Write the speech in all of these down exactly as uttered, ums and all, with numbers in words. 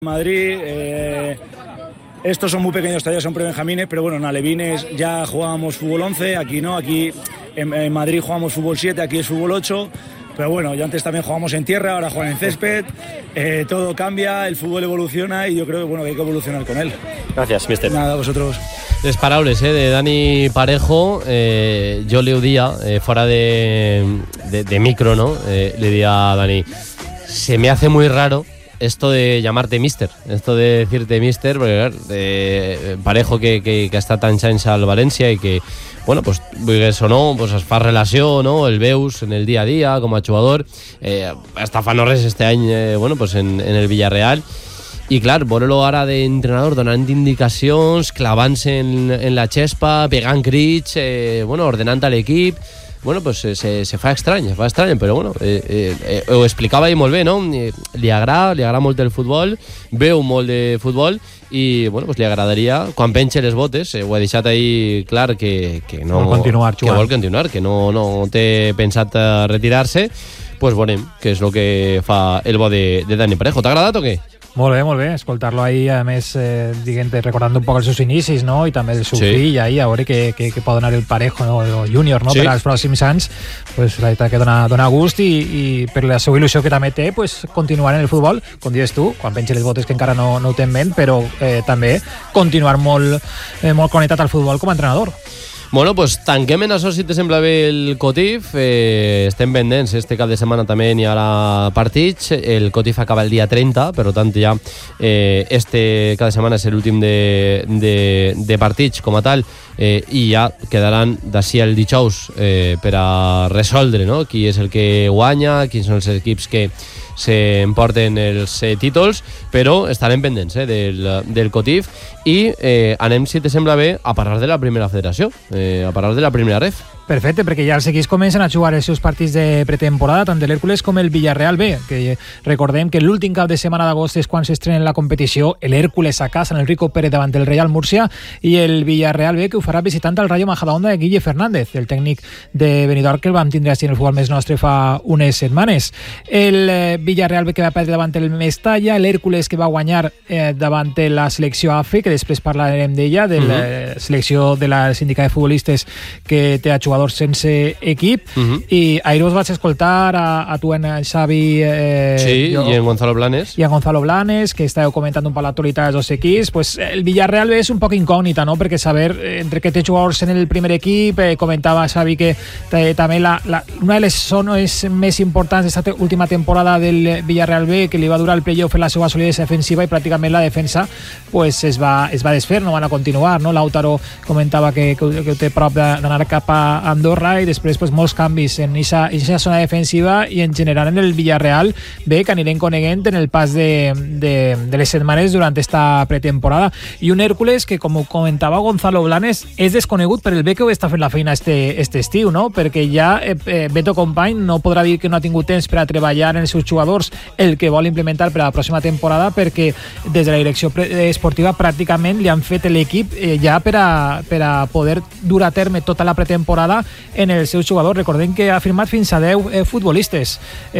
Madrid, eh, estos son muy pequeños todavía, son prebenjamines, pero bueno, en alevines ya jugábamos fútbol once, aquí no, aquí en, en Madrid jugamos fútbol siete, aquí es fútbol ocho, pero bueno, ya antes también jugábamos en tierra, ahora juegan en césped, eh, todo cambia, el fútbol evoluciona y yo creo que, bueno, que hay que evolucionar con él. Gràcies, míster. Nada, vosotros. Les paraules eh, de Dani Parejo, eh, jo li ho dia, eh, fora de, de, de micro, ¿no? Eh, le dia a Dani, se me hace muy raro esto de llamarte mister, esto de decirte mister, porque claro, eh, Parejo que, que, que està tants anys al València i que, bueno, pues, vulguis o no, pues es fa relació, no? El veus en el dia a dia com a jugador, eh, està fa no res este any, eh, bueno, pues en, en el Villarreal, i clar, veure-lo ara d'entrenador donant indicacions, clavant-se en, en la xespa, pegant crits, eh, bueno, ordenant a l'equip. Bueno, pues se, se fa estrany, se fa estrany, però bueno, eh, eh, ho explicava ell molt bé, no? Li agrada, li agrada molt el futbol, veu molt de futbol i, bueno, pues li agradaria, quan penxe les botes, eh, ho ha deixat ahí clar que, que no... Vol continuar jugant. Que vol continuar, que no, no té pensat retirar-se, pues veurem què és el que fa el bo de, de Dani Parejo. T'ha agradat o què? Molt bé, molt bé, escoltar-lo ahí, a més, eh, diguem, recordant un poc els seus inicis, no? I també el seu sí. fill ahí, a veure què, què, què pot donar el Parejo, no? El júnior, no? Sí. Per als pròxims anys, pues, la veritat que dona, dona gust i, i per la seva il·lusió que també té, pues, continuar en el futbol, com dius tu, quan pengi les botes que encara no, no ho té en ment, però eh, també continuar molt, eh, molt connectat al futbol com a entrenador. Bueno, pues tanquem en això, si te sembla bé, el Cotif. Eh, estem pendents, este cap de setmana també n'hi haurà partits. El Cotif acaba el dia trenta, per tant ja eh, este cap de setmana és l'últim de, de, de partits com a tal, eh, i ja quedaran d'ací al dijous eh, per a resoldre, no? Qui és el que guanya, quins són els equips que s'emporten els eh, títols, però estarem pendents eh, del, del Cotif i eh, anem, si te sembla bé, a parlar de la primera federació, eh, a parlar de la primera ref. Perfecte, perquè ja els equips comencen a jugar els seus partits de pretemporada, tant de l'Hèrcules com el Villarreal B, que recordem que l'últim cap de setmana d'agost és quan s'estrena la competició, l'Hèrcules a casa en el Rico Pérez davant del Real Múrcia i el Villarreal B que ho farà visitant al Rayo Majadahonda de Guille Fernández, el tècnic de Benidorm que el vam tindre així en el futbol més nostre fa unes setmanes. El Villarreal B que va perdre davant el Mestalla, l'Hèrcules que va guanyar eh, davant la selecció A F E, que després parlarem d'ella, de la uh-huh. selecció de la síndica de futbolistes que té a jugadors sense equip, uh-huh. i ahir us vaig escoltar a, a tu, en Xavi eh, sí, jo, i en Gonzalo Blanes i a Gonzalo Blanes, que estàveu comentant un poc l'actualitat dels dos equips. Pues el Villarreal B és un poc incògnita, no? Perquè saber entre què té jugadors en el primer equip, eh, comentava Xavi que eh, també la, la, una de les zones més importants d'esta te, última temporada del Villarreal B, que li va durar el playoff en la seva solidesa defensiva, i pràcticament la defensa pues, es, va, es va desfer, no van a continuar, no? Lautaro comentava que, que, que té prop d'anar cap a Andorra, i després pues, molts canvis en aquesta zona defensiva i en general en el Villarreal B, que anirem coneguent en el pas de, de, de les setmanes durant esta pretemporada. I un Hèrcules que, com comentava Gonzalo Blanes, és desconegut per el B que ho està fent la feina este, este estiu, no? Perquè ja eh, Beto Company no podrà dir que no ha tingut temps per a treballar en els seus jugadors el que vol implementar per a la pròxima temporada, perquè des de la direcció esportiva pràcticament li han fet l'equip eh, ja per a, per a poder dur a terme tota la pretemporada en els seus jugadors. Recordem que ha firmat fins a deu eh, futbolistes,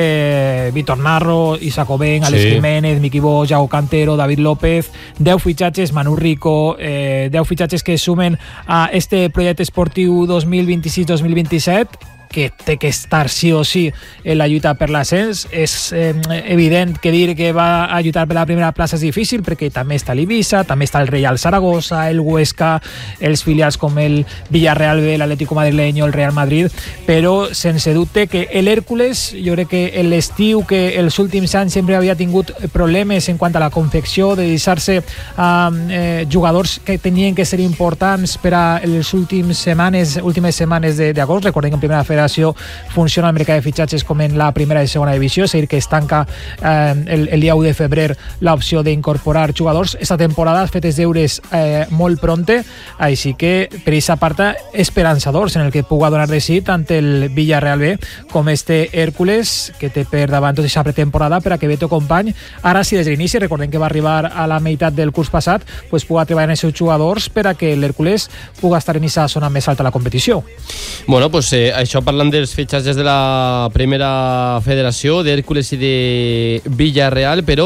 eh, Víctor Narro, Isaac Oben, Alex sí. Jiménez, Miki Bosch, Yago Cantero, David López, deu fitxatges, Manu Rico, eh, deu fitxatges que sumen a este projecte esportiu dos mil vint-i-sis dos mil vint-i-set, que té que estar sí o sí en la lluita per l'ascens. És eh, evident que dir que va a lluitar per la primera plaça és difícil, perquè també està l'Ibiza, també està el Real Zaragoza, el Huesca, els filials com el Villarreal B, l'Atlético Madrileño, el Real Madrid, però sense dubte que l'Hèrcules, jo crec que l'estiu, que els últims anys sempre havia tingut problemes en quant a la confecció, de deixar-se a eh, jugadors que tenien que ser importants per a les últimes setmanes, últimes setmanes d'agost. Recordem que en primera federació funciona el mercat de fitxatges com en la primera i segona divisió, és a dir, que es tanca eh, el, el dia u de febrer l'opció d'incorporar jugadors. Esta temporada has fet els deures eh, molt pronte, així que per aquesta part esperançadors en el que puga donar de sí tant el Villarreal B com este Hèrcules, que té per davant tota aquesta pretemporada per a que Beto Company, ara sí des de l'inici, recordem que va arribar a la meitat del curs passat, pues puga treballar en els seus jugadors per a que l'Hèrcules puga estar en aquesta zona més alta de la competició. Bueno, pues eh, això parlant dels fitxatges de la primera federació, d'Hèrcules i de Villarreal, però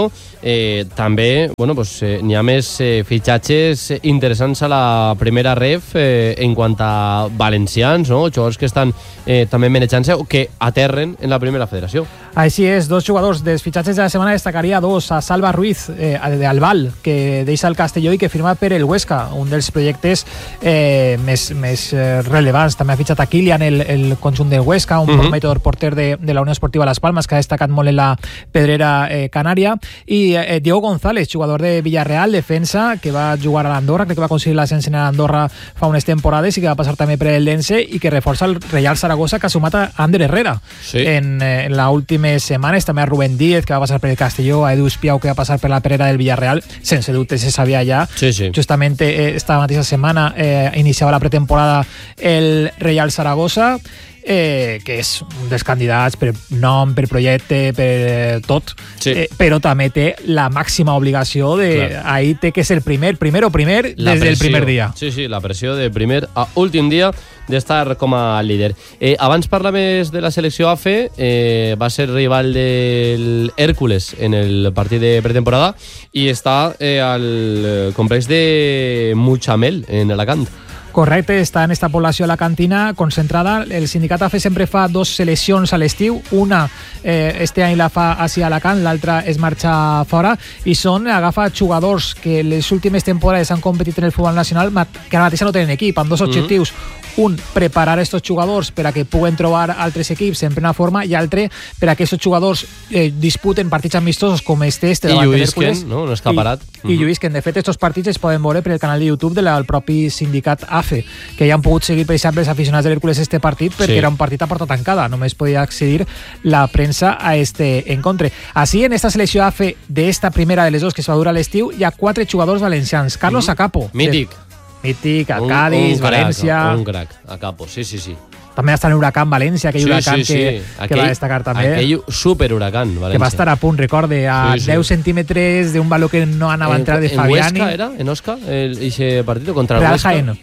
eh, també bueno, pues, eh, n'hi ha més eh, fitxatges interessants a la primera ref eh, en quant a valencians, no? Jugadors que estan eh, també manejant-se o que aterren en la primera federació. Així és, dos jugadors dels fitxatges de la setmana destacaria dos, a Salva Ruiz eh, de Albal, que deixa el Castelló i que firma per el Huesca, un dels projectes eh, més, més eh, rellevants. També ha fitxat a Kilian el, el conjunt del Huesca, un uh-huh. prometedor porter de, de la Unió Esportiva Las Palmas, que ha destacat molt en la pedrera eh, canària, i eh, Diego González, jugador de Villarreal, defensa, que va jugar a l'Andorra, crec que va aconseguir l'ascens a l'Andorra fa unes temporades i que va passar també per el Dense i que reforça el Reial Saragossa, que ha sumat a Ander Herrera sí. en, eh, en la última setmanes, també a Rubén Díez, que va passar per el Castelló, a Edu Espiau, que va passar per la pedrera del Villarreal, sense dubte se sabia ja. Sí, sí. Justament eh, esta mateixa setmana eh, iniciava la pretemporada el Reial Saragossa, Eh, que és un dels candidats per nom, per projecte, per eh, tot, sí. eh, però també té la màxima obligació de... Clar. Ahí té que ser primer, primer o primer la des pressió. Del primer dia. Sí, sí, la pressió de primer a últim dia d'estar com a líder. Eh, abans parlaves de la selecció A F E, eh, va ser rival del Hércules en el partit de pretemporada i està eh, al complex de Mutxamel, en Alacant. Correcte, està en esta població a la cantina concentrada. El sindicat A F E sempre fa dos seleccions a l'estiu. Una, eh, este any la fa així a Alacant, l'altra es marxa fora, i són, agafa jugadors que les últimes temporades han competit en el futbol nacional, que ara mateix no tenen equip, amb dos objectius. Mm-hmm. Un, preparar estos jugadors per a que puguen trobar altres equips en plena forma, i altre, per a que aquests jugadors eh, disputen partits amistosos com este, este davant de l'Hèrcules. No, no és caparat. I, mm-hmm. i lluïsquen. De fet, estos partits es poden veure per el canal de YouTube del de propi sindicat A F E, que ja han pogut seguir, per exemple, els aficionats de l'Hèrcules este partit, perquè sí. era un partit a porta tancada, només podia accedir la premsa a este encontre. Així, en esta selecció A F E d'esta primera de les dos que es va dur a l'estiu, hi ha quatre jugadors valencians. Carlos mm-hmm. Acapo. Mític. De, mític, a Cádiz, València... Un crac, Acapo, sí, sí, sí. També està en Huracán València, aquell sí, Huracán sí, sí. que, aquell, que va destacar també. Aquell super Huracán València. Que va estar a punt, recorde, a sí, sí. deu centímetres d'un valor que no anava a entrar de Fabiani. En Huesca era? En Osca? Eixe partit contra el Real Huesca? Jaén.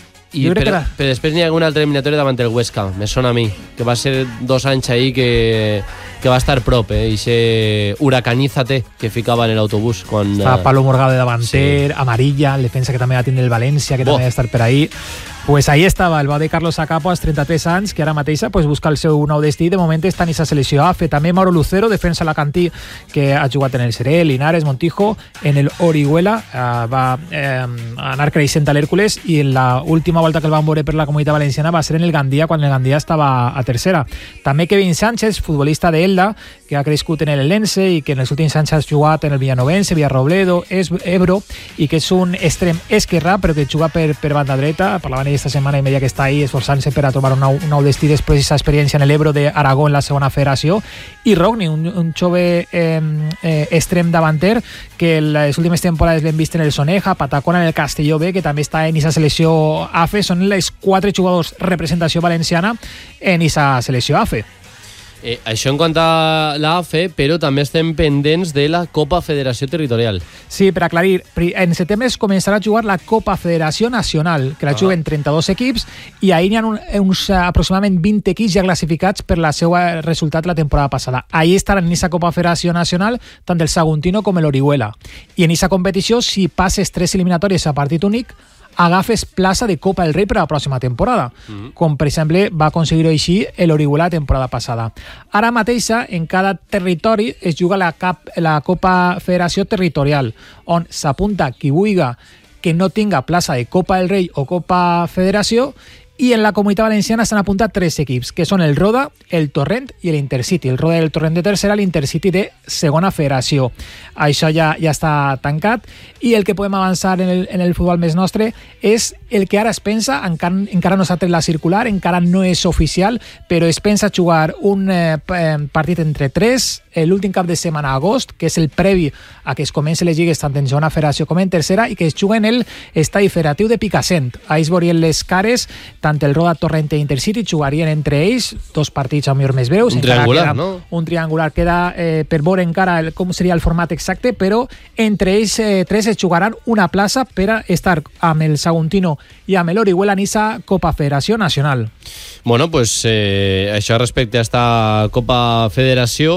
I per, era... però després n'hi ha una altra eliminatòria davant el Huesca, me sona a mi, que va ser dos anys ahí que, que va estar prop, eh? Ixe Huracanízate que ficava en l'autobús. Quan, Estava eh... Pablo Morgado de davanter, sí. Amarilla, el defensa que també va tindre el València, que oh. també va estar per ahí. Pues ahí estava el bo de Carlos Acapo als trenta-tres anys, que ara mateixa pues, busca el seu nou destí. De moment està en aquesta selecció A F E. També Mauro Lucero, defensa alacantí, que ha jugat en el Serel, Linares, Montijo, en el Orihuela, eh, va eh, anar creixent a l'Hèrcules, i en la última volta que el van veure per la Comunitat Valenciana va ser en el Gandia, quan el Gandia estava a tercera. També Kevin Sánchez, futbolista de Elda, que ha crescut en el Lense i que en els últims anys ha jugat en el Villanovense, Villarrobledo, Ebro, i que és un extrem esquerrà, però que juga per, per banda dreta. Parlaven esta setmana i media que està ahí esforçant-se per a trobar un nou, un nou destí després d'aquesta experiència en l'Ebro d'Aragó en la segona federació. I Rogni, un, un jove eh, eh, extrem davanter que les últimes temporades l'hem vist en el Soneja, Patacona, en el Castelló B, que també està en aquesta selecció A F E. Són els quatre jugadors representació valenciana en aquesta selecció A F E. Eh, això en quant a l'A F E, però també estem pendents de la Copa Federació Territorial. Sí, per aclarir, en setembre es començarà a jugar la Copa Federació Nacional, que la ah. juguen trenta-dos equips, i ahir hi ha un, uns aproximadament vint equips ja classificats per la seva resultat la temporada passada. Ahir estaran en aquesta Copa Federació Nacional tant el Saguntino com l'Orihuela. I en aquesta competició, si passes tres eliminatòries a partit únic, agafes plaça de Copa del Rei per a la pròxima temporada, mm-hmm. com per exemple va aconseguir-ho així l'Orihuela la temporada passada. Ara mateixa, en cada territori es juga la, cap, la Copa Federació Territorial, on s'apunta qui vulgui que no tinga plaça de Copa del Rei o Copa Federació, i en la Comunitat Valenciana s'han apuntat tres equips, que són el Roda, el Torrent i l'Intercity. El Roda i el Torrent de tercera, l'Intercity de segona federació. Això ja, ja està tancat, i el que podem avançar en el, en el futbol més nostre és el que ara es pensa, encara, encara no s'ha tret la circular, encara no és oficial, però es pensa jugar un eh, partit entre tres l'últim cap de setmana d'agost, que és el previ a que es comenci les lligues tant en segona federació com en tercera, i que es juga en el estadi federatiu de Picassent. Ahí es veurien les cares, tant el Roda, Torrent i Intercity jugarien entre ells dos partits a millor més breus. Un triangular, queda, no? Un triangular. Queda eh, per veure encara el, com seria el format exacte, però entre ells eh, tres es jugaran una plaça per a estar amb el Saguntino i amb l'Orihuela en aquesta Copa Federació Nacional. Bueno, pues eh, això respecte a esta Copa Federació, estem pendents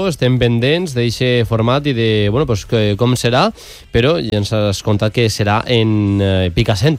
pendents d'aquest format i de bueno, pues, que, com serà, però ja ens has contat que serà en eh, Picassent,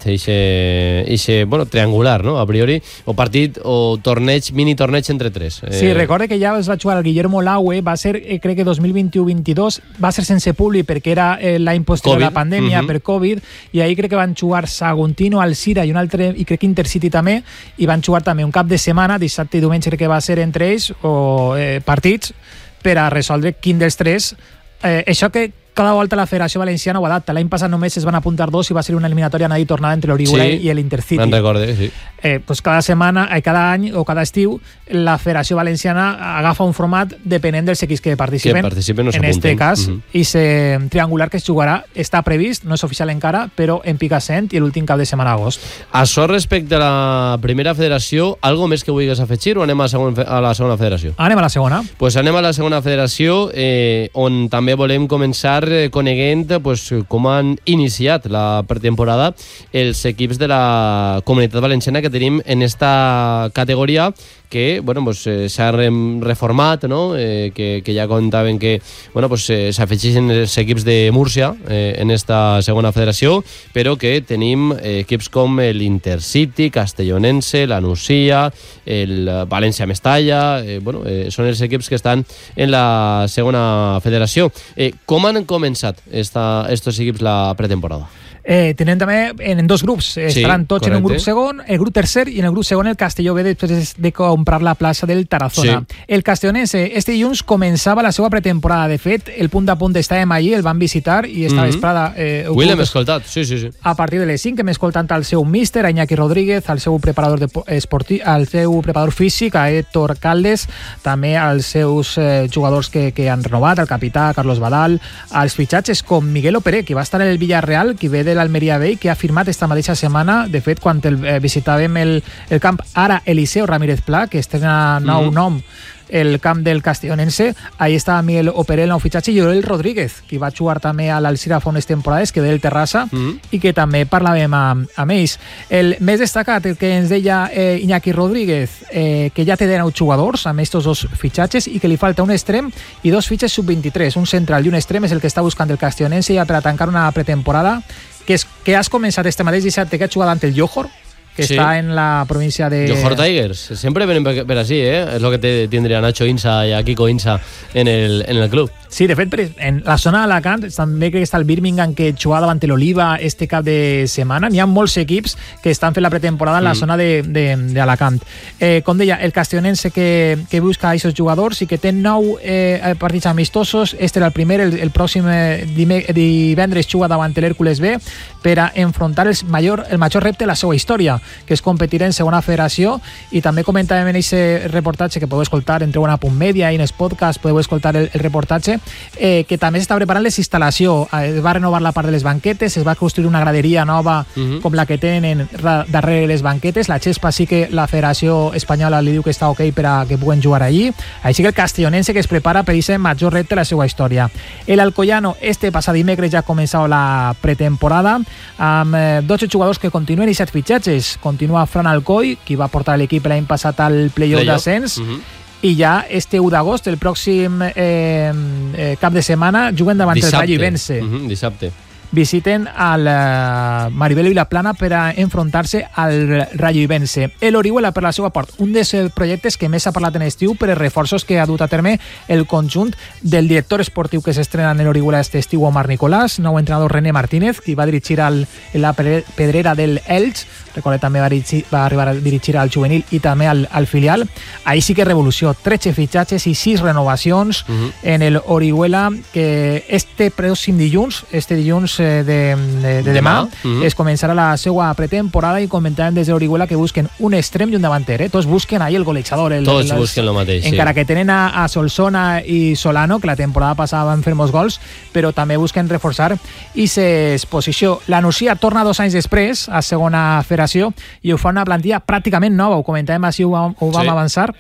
aquest bueno, triangular, no? A priori, o partit o torneig, mini torneig entre tres. Eh... Sí, recorde que ja es va jugar el Guillermo Laue, va ser, eh, crec que dos mil vint-u vint-i-dos, va ser sense públic perquè era eh, l'any posterior a la pandèmia, uh-huh. per Covid, i ahir crec que van jugar Saguntino, Alcira i un altre, i crec que Intercity també, i van jugar també un cap de setmana, dissabte i diumenge crec que va ser entre ells, o eh, partits, per a resoldre quin dels tres. Eh, això que cada volta la Federació Valenciana ho adapta. L'any passat només es van apuntar dos i va ser una eliminatòria anada i tornada entre l'Orihuela sí, i l'Intercity. Me'n recorde, sí. Eh, pues cada setmana, eh, cada any o cada estiu, la Federació Valenciana agafa un format depenent dels equips que participen. Que participen no en este cas, uh-huh. i ese triangular que es jugarà està previst, no és oficial encara, però en Picassent i l'últim cap de setmana d'agost. Això respecte a la primera federació, algo més que vulguis afegir o anem a, segon, a la segona federació? Anem a la segona. Pues anem a la segona federació, eh, on també volem començar coneguent pues, com han iniciat la pretemporada els equips de la Comunitat Valenciana que tenim en esta categoria que bueno, pues, eh, s'ha reformat, no? eh, que, que ja contaven que bueno, pues, eh, s'afegeixen els equips de Múrcia eh, en esta segona federació, però que tenim eh, equips com l'Intercity, Castellonense, la Nucia, el València Mestalla, eh, bueno, eh, són els equips que estan en la segona federació. Eh, com han començat esta, estos equips la pretemporada? Eh, tenen també en, en dos grups, eh, sí, estaran tots correcte. En un grup segon, el grup tercer i en el grup segon el Castelló B després de comprar la plaça del Tarazona. Sí. El Castellonense este dilluns començava la seva pretemporada, de fet el punt a punt estàvem allí, el van visitar i esta mm-hmm. vesprada eh, avui l'hem escoltat, sí, sí, sí. A partir de les cinc hem escoltat al seu míster, a Iñaki Rodríguez, al seu preparador de esportiu, al seu preparador físic, a Héctor Caldes, també als seus eh, jugadors que, que han renovat, el capità Carlos Badal, als fitxatges com Miguel Operé, que va estar en el Villarreal, que ve de l'Almeria B, que ha firmat esta mateixa setmana. De fet, quan el, eh, visitàvem el, el camp ara Eliseo Ramírez Pla, que estrena nou mm-hmm. nom el camp del Castellonense, ahí estava Miguel Operé, el nou fitxatge, i Joel Rodríguez, que va jugar també a l'Alcira fa unes temporades, que ve del Terrassa, mm-hmm. i que també parlàvem amb, amb ells. El més destacat, el que ens deia eh, Iñaki Rodríguez, eh, que ja té dinou jugadors amb estos dos fitxatges i que li falta un extrem i dos fitxes sub vint-i-tres, un central i un extrem és el que està buscant el Castellonense ja per a tancar una pretemporada que, és, que has començat este mateix dissabte, que ha jugat ante el Johor, que sí. Està en la província de... Johor Tigers, sempre venen per, per así, eh? És lo que te, tindria Nacho Insa i a Kiko Insa en el, en el club. Sí, de fet, en la zona d'Alacant també crec que està el Birmingham, que juga davant l'Oliva este cap de setmana. Hi ha molts equips que estan fent la pretemporada en la mm. zona d'Alacant. Eh, com deia, el Castellonense que, que busca a aquests jugadors i que té nou eh, partits amistosos. Este era el primer, el, el pròxim eh, divendres juga davant l'Hèrcules B per a enfrontar el major, el major repte de la seva història, que és competir en segona federació. I també comentàvem en aquest reportatge que podeu escoltar en Tribuna punt media i en el podcast podeu escoltar el, el reportatge, eh, que també s'està preparant les instal·lacions. Es va renovar la part de les banquetes, es va construir una graderia nova uh-huh. com la que tenen darrere les banquetes. La Xespa sí que la Federació Espanyola li diu que està ok per a que puguen jugar allí. Així que el Castellonense que es prepara per aquest major repte de la seva història. El Alcoyano este passat dimecres ja ha començat la pretemporada amb eh, dotze jugadors que continuen i set fitxatges. Continua Fran Alcoy, qui va portar l'equip l'any passat al playoff d'ascens, uh-huh. i ja este u d'agost, el pròxim eh, eh, cap de setmana, juguen davant dissabte. El Rayo Ibense. Uh-huh, dissabte. Visiten al uh, Maribel Vilaplana per a enfrontar-se al Rayo Ibense. El Orihuela, per la seva part, un dels projectes que més s'ha parlat en estiu per els reforços que ha dut a terme el conjunt del director esportiu que s'estrena en l'Orihuela este estiu, Omar Nicolàs, nou entrenador René Martínez, qui va dirigir al, la pedrera del Elx, recorda també va, dirigir, va arribar a dirigir al juvenil i també al, al filial. Ahí sí que revolució, tretze fitxatges i sis renovacions uh-huh. en el Orihuela, que este pròxim dilluns, este dilluns de, de, de demà, uh-huh. es començarà la seva pretemporada i comentàvem des de l'Orihuela que busquen un extrem i un davanter, eh? Tots busquen ahí el golejador. El, Tots el, busquen el mateix, encara sí. que tenen a, a Solsona i Solano, que la temporada passada van fer molts gols, però també busquen reforçar i s'exposició. La Nucia torna dos anys després a segona federació i ho fa una plantilla pràcticament nova, ho comentàvem així, ho, ho vam sí. avançar.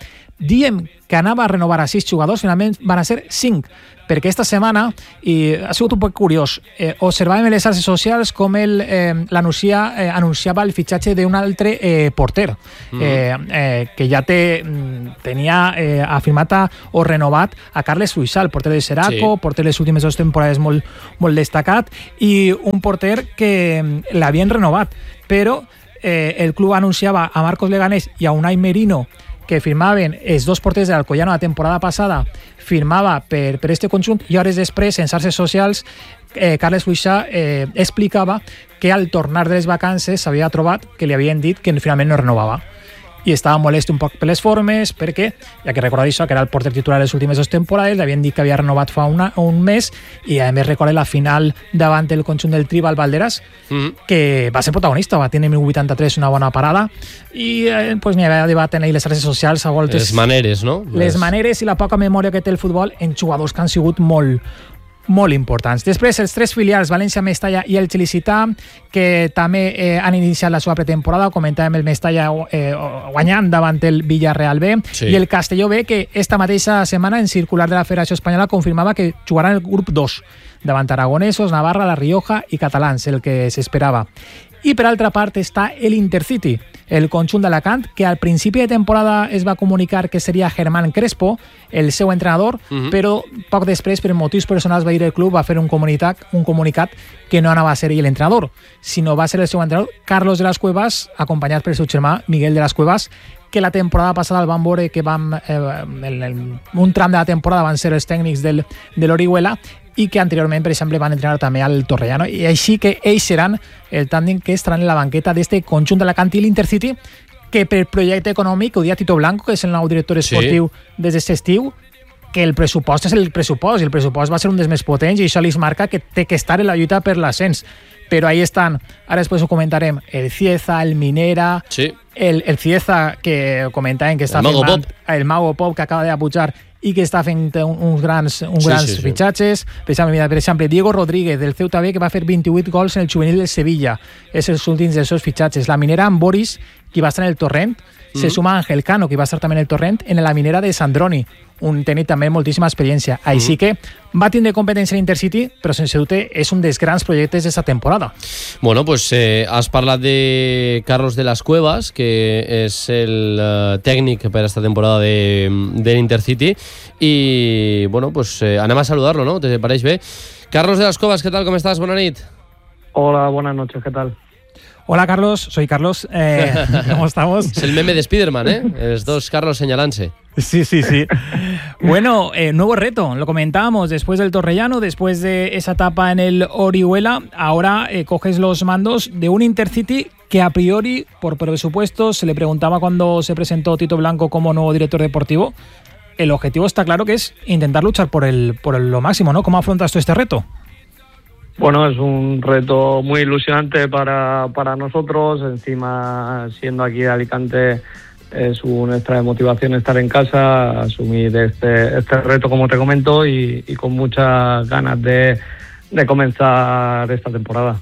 diem que anava a renovar a sis jugadors, finalment van a ser cinc, perquè esta setmana, i ha sigut un poc curiós, eh, observàvem en les xarxes socials com ell eh, l'anuncia, eh, anunciava el fitxatge d'un altre eh, porter, mm. eh, eh, que ja té, tenia eh, afirmat a, o renovat a Carles Fluixà, el porter de Seraco, sí. porter les últimes dues temporades molt, molt destacat, i un porter que l'havien renovat, però eh, el club anunciava a Marcos Leganés i a Unai Merino que firmaven els dos porters de l'Alcoyano la temporada passada, firmava per, per este conjunt, i hores després, en xarxes socials, eh, Carles Fluixà eh, explicava que al tornar de les vacances s'havia trobat que li havien dit que finalment no renovava. I estava molest un poc per les formes, perquè, ja que recorda això, que era el porter titular les últimes dues temporades, li havien dit que havia renovat fa una, un mes, i a més recorda la final davant el conjunt del Tribal Valderas, mm-hmm. que va ser protagonista, va tenir mil vuitanta-tres una bona parada, i eh, pues, n'hi havia debat en les xarxes socials a voltes. Les maneres, no? Les, les maneres i la poca memòria que té el futbol en jugadors que han sigut molt, molt importants. Després, els tres filials, València, Mestalla i el Licità, que també eh, han iniciat la seva pretemporada, comentàvem el Mestalla eh, guanyant davant el Villarreal B, sí. i el Castelló B, que esta mateixa setmana en circular de la Federació Espanyola confirmava que jugaran el grup dos, davant aragonesos, Navarra, La Rioja i catalans, el que s'esperava. I per altra part està el Intercity, el conjunt d'Alacant, que al principi de temporada es va comunicar que seria Germán Crespo, el seu entrenador, uh-huh. però poc després, per motius personals, va dir el club, va fer un comunicat, un comunicat que no anava a ser ell l'entrenador, sinó va ser el seu entrenador, Carlos de las Cuevas, acompanyat pel seu germà, Miguel de las Cuevas, que la temporada passada el van veure que vam, eh, en, en un tram de la temporada van ser els tècnics del, de l'Orihuela, i que anteriorment, per exemple, van entrenar també al Torrellano, i així que ells seran el tàndem que estaran en la banqueta d'este conjunt de l'Alacant i l'Intercity, que per projecte econòmic, ho dia Tito Blanco, que és el nou director esportiu sí. des d'aquest estiu, que el pressupost és el pressupost, i el pressupost va ser un dels més potents, i això li marca que té que estar en la lluita per l'ascens. Però ahí estan, ara després ho comentarem, el Cieza, el Minera, sí. el, el Cieza, que comentàvem que està el Mago firmant, Pop. el Mago Pop, que acaba de pujar, i que està fent uns grans, uns sí, grans sí, sí. fitxatges. Per exemple, per exemple, Diego Rodríguez, del Ceuta B, que va fer vint-i-vuit gols en el juvenil del Sevilla. És els últims dels seus fitxatges. La Minera amb Boris, qui va estar en el Torrent. Mm-hmm. Se suma Ángel Cano, que va estar també en el Torrent, en la Minera de Sandroni, un tècnic també moltíssima experiència. Mm-hmm. Així que va tindre competència en l'Intercity, però sense dubte és un dels grans projectes d'esta temporada. Bueno, pues eh, has parlat de Carlos de las Cuevas, que és el uh, tècnic per esta temporada de, de l'Intercity, i bueno, pues eh, anem a saludar-lo, ¿no? ¿Te pareix bé? Carlos de las Cuevas, ¿qué tal? ¿Cómo estás? Bona nit. Hola, buenas noches, ¿qué tal? Hola Carlos, soy Carlos. Eh, ¿Cómo estamos? Es el meme de Spiderman, ¿eh? Los dos Carlos señalándose. Sí, sí, sí. Bueno, eh, nuevo reto, lo comentábamos, después del Torrellano, después de esa etapa en el Orihuela, ahora eh, coges los mandos de un Intercity que a priori, por presupuesto, se le preguntaba cuando se presentó Tito Blanco como nuevo director deportivo, el objetivo está claro que es intentar luchar por, el, por el, lo máximo, ¿no? ¿Cómo afrontas tú este reto? Bueno, es un reto muy ilusionante para, para nosotros. Encima, siendo aquí de Alicante, es un extra de motivación estar en casa, asumir este, este reto, como te comento, y, y con muchas ganas de, de comenzar esta temporada.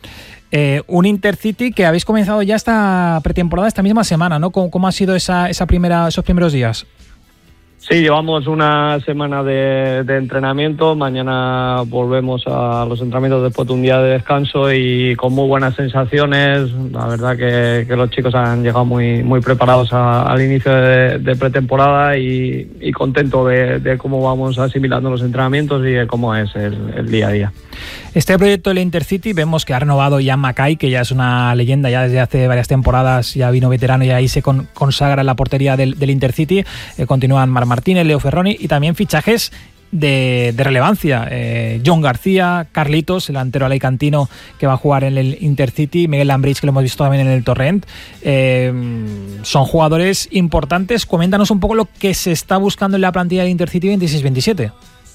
Eh, un Intercity que habéis comenzado ya esta pretemporada esta misma semana, ¿no? ¿Cómo, cómo ha sido esa, esa primera, esos primeros días? Sí, llevamos una semana de, de entrenamiento. Mañana volvemos a los entrenamientos después de un día de descanso y con muy buenas sensaciones. La verdad que, que los chicos han llegado muy, muy preparados a, al inicio de, de pretemporada y, y contento de, de cómo vamos asimilando los entrenamientos y de cómo es el, el día a día. Este proyecto del Intercity, vemos que ha renovado Ian Mackay, que ya es una leyenda, ya desde hace varias temporadas, ya vino veterano y ahí se con, consagra en la portería del, del Intercity. Eh, continúan Mar Martínez, Leo Ferroni y también fichajes de, de relevancia. Eh, John García, Carlitos, el delantero alicantino que va a jugar en el Intercity, Miguel Lambrich, que lo hemos visto también en el Torrent. Eh, son jugadores importantes. Coméntanos un poco lo que se está buscando en la plantilla del Intercity veintiséis veintisiete.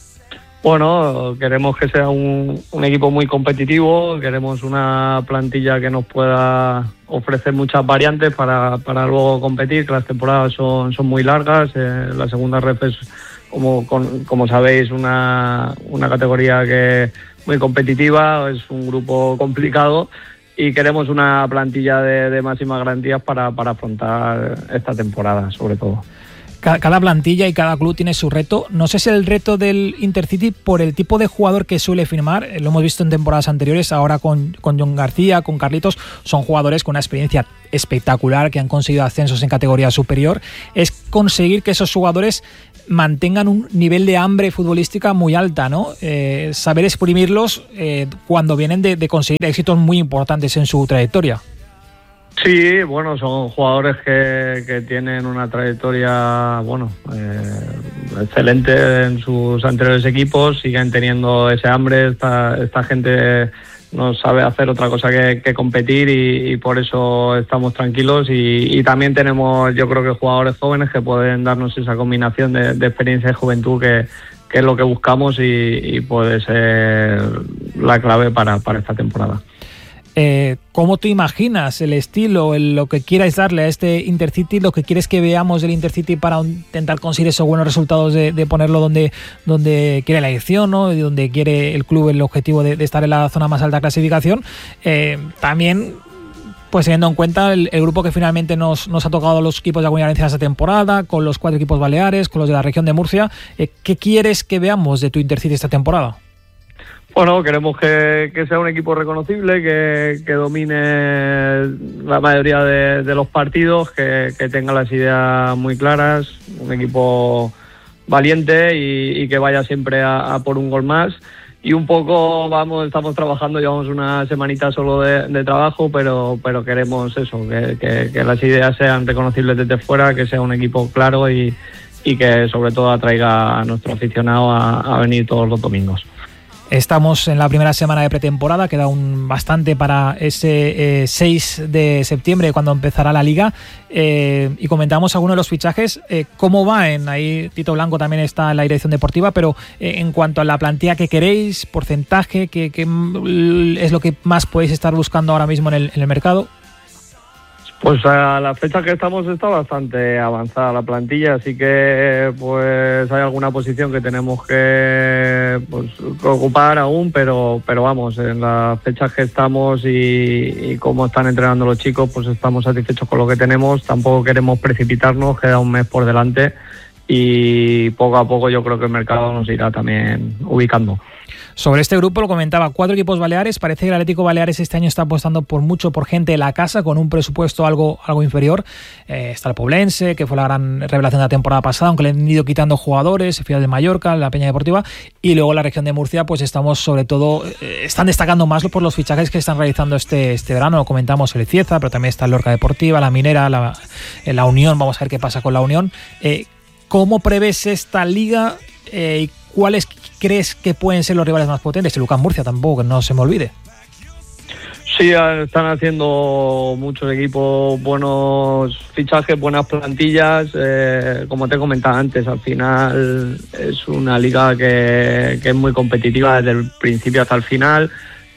Bueno, queremos que sea un, un equipo muy competitivo, queremos una plantilla que nos pueda ofrecer muchas variantes para, para luego competir, que las temporadas son, son muy largas. Eh, la segunda ref es, como, con, como sabéis, una, una categoría que muy competitiva, es un grupo complicado y queremos una plantilla de, de máximas garantías para, para afrontar esta temporada, sobre todo. Cada plantilla y cada club tiene su reto. No sé si el reto del Intercity por el tipo de jugador que suele firmar, lo hemos visto en temporadas anteriores, ahora con, con John García, con Carlitos, son jugadores con una experiencia espectacular que han conseguido ascensos en categoría superior, es conseguir que esos jugadores mantengan un nivel de hambre futbolística muy alta, ¿no? Eh, saber exprimirlos eh, cuando vienen de, de conseguir éxitos muy importantes en su trayectoria. Sí, bueno, son jugadores que, que tienen una trayectoria, bueno, eh, excelente en sus anteriores equipos, siguen teniendo ese hambre, esta, esta gente no sabe hacer otra cosa que, que competir y, y por eso estamos tranquilos y, y también tenemos, yo creo que jugadores jóvenes que pueden darnos esa combinación de, de experiencia y juventud que, que es lo que buscamos y, y puede ser la clave para, para esta temporada. Eh, ¿Cómo te imaginas el estilo, el, lo que quieras darle a este Intercity, lo que quieres que veamos del Intercity para intentar conseguir esos buenos resultados de, de ponerlo donde, donde quiere la edición, ¿no? Y donde quiere el club el objetivo de, de estar en la zona más alta de clasificación? Eh, también, pues teniendo en cuenta el, el grupo que finalmente nos, nos ha tocado los equipos de Aguilar Valencia esta temporada, con los cuatro equipos baleares, con los de la región de Murcia, eh, ¿qué quieres que veamos de tu Intercity esta temporada? Bueno, queremos que, que sea un equipo reconocible, que, que domine la mayoría de, de los partidos, que, que tenga las ideas muy claras, un equipo valiente y, y que vaya siempre a, a por un gol más. Y un poco vamos, estamos trabajando, llevamos una semanita solo de, de trabajo, pero, pero queremos eso, que, que, que las ideas sean reconocibles desde fuera, que sea un equipo claro y, y que sobre todo atraiga a nuestro aficionado a, a venir todos los domingos. Estamos en la primera semana de pretemporada, queda un bastante para ese eh, seis de septiembre cuando empezará la liga, eh, y comentamos algunos de los fichajes, eh, cómo va en ahí. Tito Blanco también está en la dirección deportiva, pero eh, en cuanto a la plantilla que queréis, porcentaje, ¿qué, qué es lo que más podéis estar buscando ahora mismo en el, en el mercado? Pues a la fecha que estamos está bastante avanzada la plantilla, así que pues hay alguna posición que tenemos que, pues, que ocupar aún, pero pero vamos, en las fechas que estamos y, y cómo están entrenando los chicos, pues estamos satisfechos con lo que tenemos. Tampoco queremos precipitarnos, queda un mes por delante y poco a poco yo creo que el mercado nos irá también ubicando. Sobre este grupo lo comentaba, cuatro equipos baleares. Parece que el Atlético Baleares este año está apostando por mucho por gente de la casa, con un presupuesto algo, algo inferior. Eh, está el Poblense, que fue la gran revelación de la temporada pasada, aunque le han ido quitando jugadores, el Ciudad de Mallorca, la Peña Deportiva, y luego la región de Murcia, pues estamos sobre todo, eh, están destacando más por los fichajes que están realizando este, este verano. Lo comentamos el Cieza, pero también está el Lorca Deportiva, la Minera, la, la Unión. Vamos a ver qué pasa con la Unión. Eh, ¿Cómo prevés esta liga eh, y cuáles crees que pueden ser los rivales más potentes? El Lucas Murcia tampoco, que no se me olvide. Sí, están haciendo muchos equipos buenos fichajes, buenas plantillas. Eh, como te comentaba antes, al final es una liga que, que es muy competitiva desde el principio hasta el final.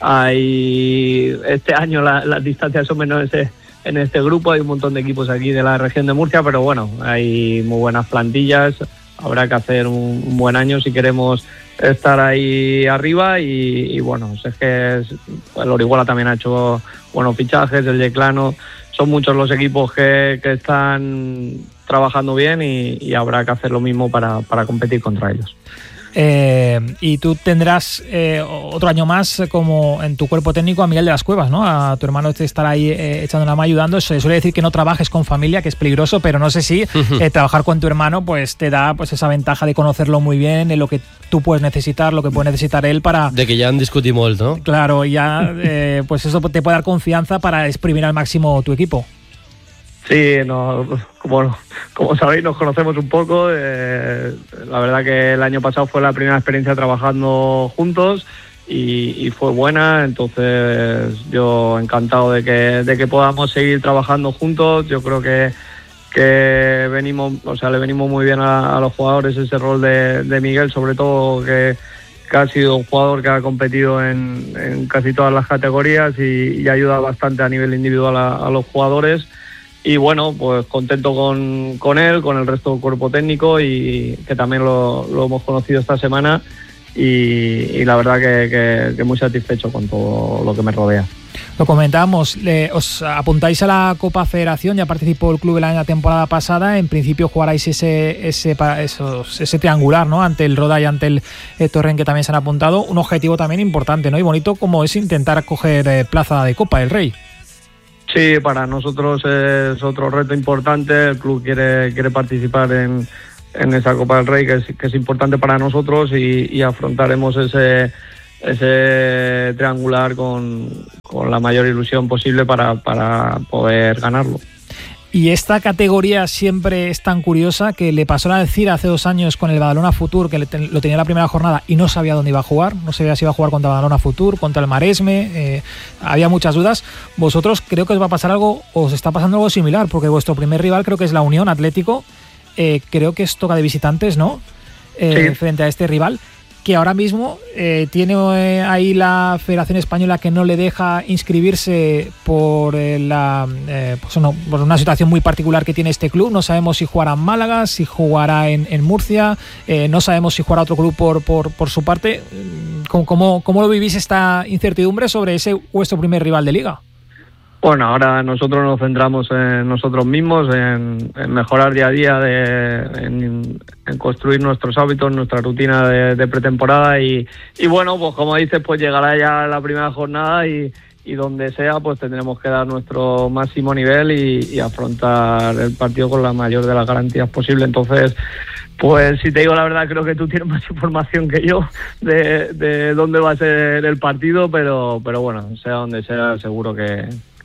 Hay este año la, las distancias son menores en este grupo, hay un montón de equipos aquí de la región de Murcia, pero bueno, hay muy buenas plantillas. Habrá que hacer un, un buen año si queremos estar ahí arriba y, y bueno, es que es, el Orihuela también ha hecho buenos fichajes, el Yeclano, son muchos los equipos que, que están trabajando bien y, y habrá que hacer lo mismo para, para competir contra ellos. Eh, y tú tendrás eh, otro año más como en tu cuerpo técnico a Miguel de las Cuevas, ¿no? A tu hermano te estará ahí eh, echando la mano, ayudando. Se suele decir que no trabajes con familia, que es peligroso, pero no sé si eh, trabajar con tu hermano pues te da pues esa ventaja de conocerlo muy bien, en lo que tú puedes necesitar, lo que puede necesitar él para... De que ya han discutido mucho, ¿no? Claro, ya eh, pues eso te puede dar confianza para exprimir al máximo tu equipo. Sí, no, como, como sabéis, nos conocemos un poco. Eh, la verdad que el año pasado fue la primera experiencia trabajando juntos y, y fue buena. Entonces yo encantado de que, de que podamos seguir trabajando juntos. Yo creo que, que venimos, o sea, le venimos muy bien a, a los jugadores ese rol de, de Miguel, sobre todo que, que ha sido un jugador que ha competido en, en casi todas las categorías y, y ayuda bastante a nivel individual a, a los jugadores. Y bueno, pues contento con, con él, con el resto del cuerpo técnico y que también lo, lo hemos conocido esta semana y, y la verdad que, que, que muy satisfecho con todo lo que me rodea. Lo comentábamos, le, os apuntáis a la Copa Federación, ya participó el club en la temporada pasada, en principio jugaráis ese ese, esos, ese triangular, ¿no? Ante el Roda y ante el eh, Torrent, que también se han apuntado, un objetivo también importante, ¿no? Y bonito como es intentar coger eh, plaza de Copa del Rey. Sí, para nosotros es otro reto importante, el club quiere, quiere participar en, en esa Copa del Rey, que es, que es importante para nosotros, y, y afrontaremos ese ese triangular con, con la mayor ilusión posible para, para poder ganarlo. Y esta categoría siempre es tan curiosa, que le pasó a Alcira hace dos años con el Badalona Futur, que lo tenía en la primera jornada y no sabía dónde iba a jugar, no sabía si iba a jugar contra Badalona Futur, contra el Maresme, eh, había muchas dudas. Vosotros creo que os va a pasar algo, os está pasando algo similar, porque vuestro primer rival creo que es la Unión Atlético, eh, creo que es toca de visitantes, ¿no? Eh, sí. Frente a este rival, que ahora mismo eh, tiene eh, ahí la Federación Española que no le deja inscribirse por, eh, la, eh, pues no, por una situación muy particular que tiene este club. No sabemos si jugará en Málaga, si jugará en, en Murcia, eh, no sabemos si jugará otro club por, por, por su parte. ¿Cómo, cómo, ¿Cómo lo vivís esta incertidumbre sobre ese vuestro primer rival de liga? Bueno, ahora nosotros nos centramos en nosotros mismos, en, en mejorar día a día, de, en, en construir nuestros hábitos, nuestra rutina de, de pretemporada y, y bueno, pues como dices, pues llegará ya la primera jornada y, y donde sea, pues tendremos que dar nuestro máximo nivel y, y afrontar el partido con la mayor de las garantías posible. Entonces, pues si te digo la verdad, creo que tú tienes más información que yo de, de dónde va a ser el partido, pero, pero bueno, sea donde sea, seguro que...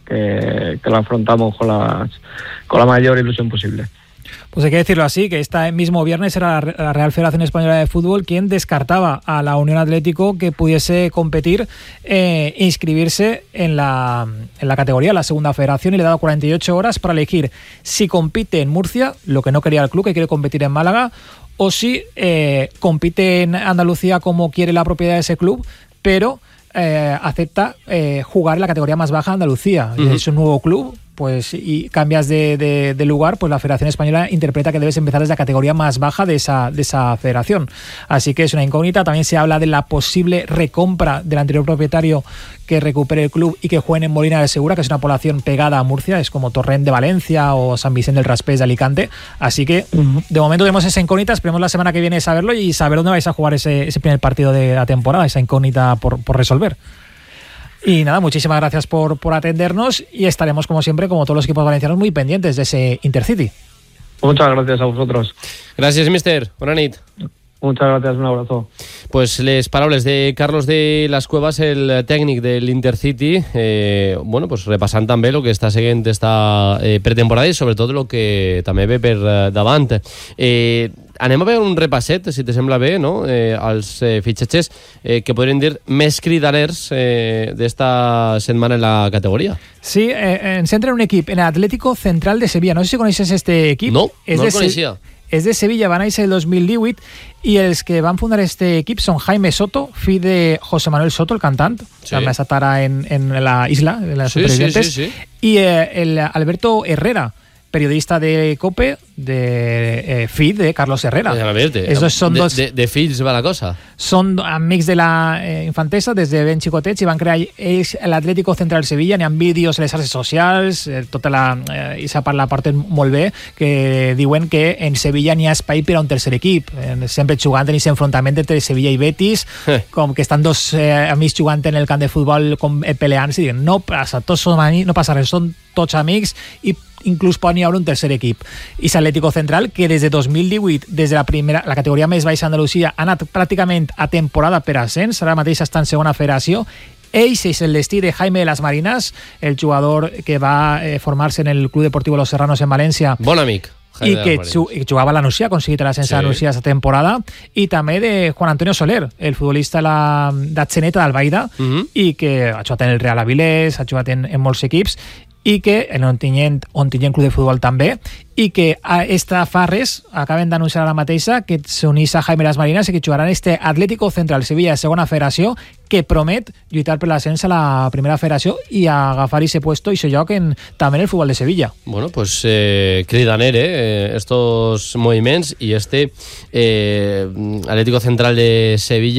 Que, que lo afrontamos con, las, con la mayor ilusión posible. Pues hay que decirlo así, que este mismo viernes era la Real Federación Española de Fútbol quien descartaba a la Unión Atlético que pudiese competir e eh, inscribirse en la, en la categoría, la segunda federación, y le ha dado cuarenta y ocho horas para elegir si compite en Murcia, lo que no quería el club, que quiere competir en Málaga, o si eh, compite en Andalucía como quiere la propiedad de ese club, pero Eh, acepta eh, jugar en la categoría más baja de Andalucía. Uh-huh. Es un nuevo club, pues, y cambias de, de, de lugar, pues la Federación Española interpreta que debes empezar desde la categoría más baja de esa, de esa federación. Así que es una incógnita. También se habla de la posible recompra del anterior propietario, que recupere el club y que jueguen en Molina de Segura, que es una población pegada a Murcia, es como Torrent de Valencia o San Vicente del Raspés de Alicante. Así que uh-huh. de momento tenemos esa incógnita, esperemos la semana que viene saberlo y saber dónde vais a jugar ese, ese primer partido de la temporada, esa incógnita por, por resolver. Y nada, muchísimas gracias por, por atendernos y estaremos, como siempre, como todos los equipos valencianos, muy pendientes de ese Intercity. Muchas gracias a vosotros. Gràcies, míster. Bona nit. Muchas gracias, un abrazo. Pues les paraules de Carlos de las Cuevas, el tècnic de l'Intercity, eh, bueno, pues repassant també el que està seguint esta eh, pretemporada i sobretot el que també ve per eh, davant. Eh, anem a veure un repasset, si te sembla bé, no? Eh, als eh, fitxatges eh, que podrien dir més cridaners eh, d'esta setmana en la categoria. Sí, eh, ens entra un equip en Atlético Central de Sevilla. No sé si coneixes este equip. No, és no el coneixia. Se- és de Sevilla, van néixer el dos mil divuit i els que van fundar este equip són Jaime Soto, fill de José Manuel Soto, el cantant, sí. que ha estat ara en, en la isla de les sí, Supervivientes, sí, sí, sí. i eh, el Alberto Herrera, periodista de COPE, de eh, fill de Carlos Herrera. Esos son de, dos, de, de fills va la cosa. Són amics de la eh, infantesa des de ben xicotets i van crear ells l'Atlético Central Sevilla. N'hi ha vídeos a les xarxes socials, eh, tota la eh, i s'ha parlat porten molt bé, que diuen que en Sevilla n'hi ha espai per a un tercer equip, eh, sempre jugant en aquest enfrontament entre Sevilla i Betis, eh. com que estan dos eh, amics jugant en el camp de futbol com, eh, peleant-se i diuen, no passa, tots som amics, no passa res, són tots amics i inclús pot n'hi haver un tercer equip. I l'Atlético Central, que des de dos mil divuit, des de la primera, la categoria més baixa d'Andalusia, ha anat pràcticament a temporada per ascens, ara mateix està en segona federació. Eix és el destí de Jaime de las Marinas, el jugador que va eh, formar-se en el Club Deportivo Los Serranos en València. Bon amic. I que jugava a la Nucía, ha aconseguit l'ascens a la Nucía aquesta temporada, i també de Juan Antonio Soler, el futbolista d'Atzeneta d'Albaida, uh-huh. i que ha jugat en el Real Avilés, ha jugat en, en molts equips, i que en Ontinyent, Ontinyent Club de Futbol també, i que a esta fa res, acaben d'anunciar ara mateixa que s'unís a Jaime Las Marinas i que jugaran este Atlético Central Sevilla de segona federació, que promet lluitar per l'ascens a la primera federació i agafar ese puesto i ese lloc en, també en el futbol de Sevilla. Bueno, pues eh, cridaner, eh, estos moviments i este eh, Atlético Central de Sevilla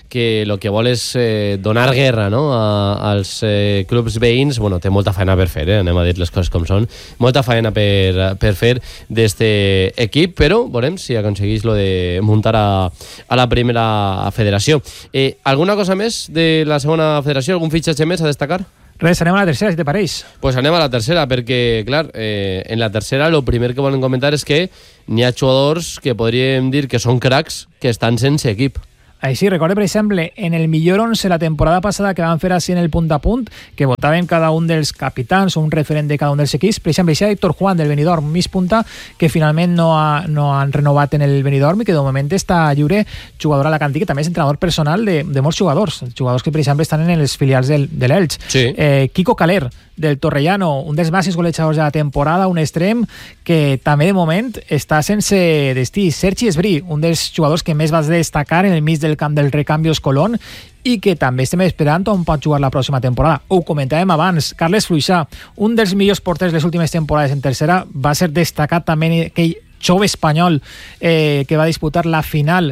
que el que vol és eh, donar guerra, no?, a, als eh, clubs veïns. Bueno, té molta feina per fer, eh? Anem a dir les coses com són. Molta feina per, per fer d'este equip, però veurem si aconsegueix lo de muntar a, a la primera federació. Eh, alguna cosa més de la segona federació? Algun fitxatge més a destacar? Res, anem a la tercera, si te pareix. Pues anem a la tercera, perquè, clar, eh, en la tercera el primer que volen comentar és que n'hi ha jugadors que podríem dir que són cracs que estan sense equip. Així, recorde, per exemple, en el millor onze la temporada passada que van fer així en el punt a punt, que votaven cada un dels capitans o un referent de cada un dels equips. Per exemple, això Héctor Juan del Benidorm, mig punta, que finalment no, ha, no han renovat en el Benidorm i que de moment està lliure, jugador a la Cantí, que també és entrenador personal de, de molts jugadors, jugadors que per exemple estan en els filials del, de l'Elx. Sí. Eh, Kiko Caler, del Torrellano, un dels màxims golejadors de la temporada, un extrem que també de moment està sense destí. Sergi Esbrí, un dels jugadors que més va destacar en el mig del camp del Recambios Colón i que també estem esperant on pot jugar la pròxima temporada. Ho comentàvem abans, Carles Fluixà, un dels millors porters les últimes temporades en tercera, va ser destacat també en aquell jove espanyol eh, que va disputar la final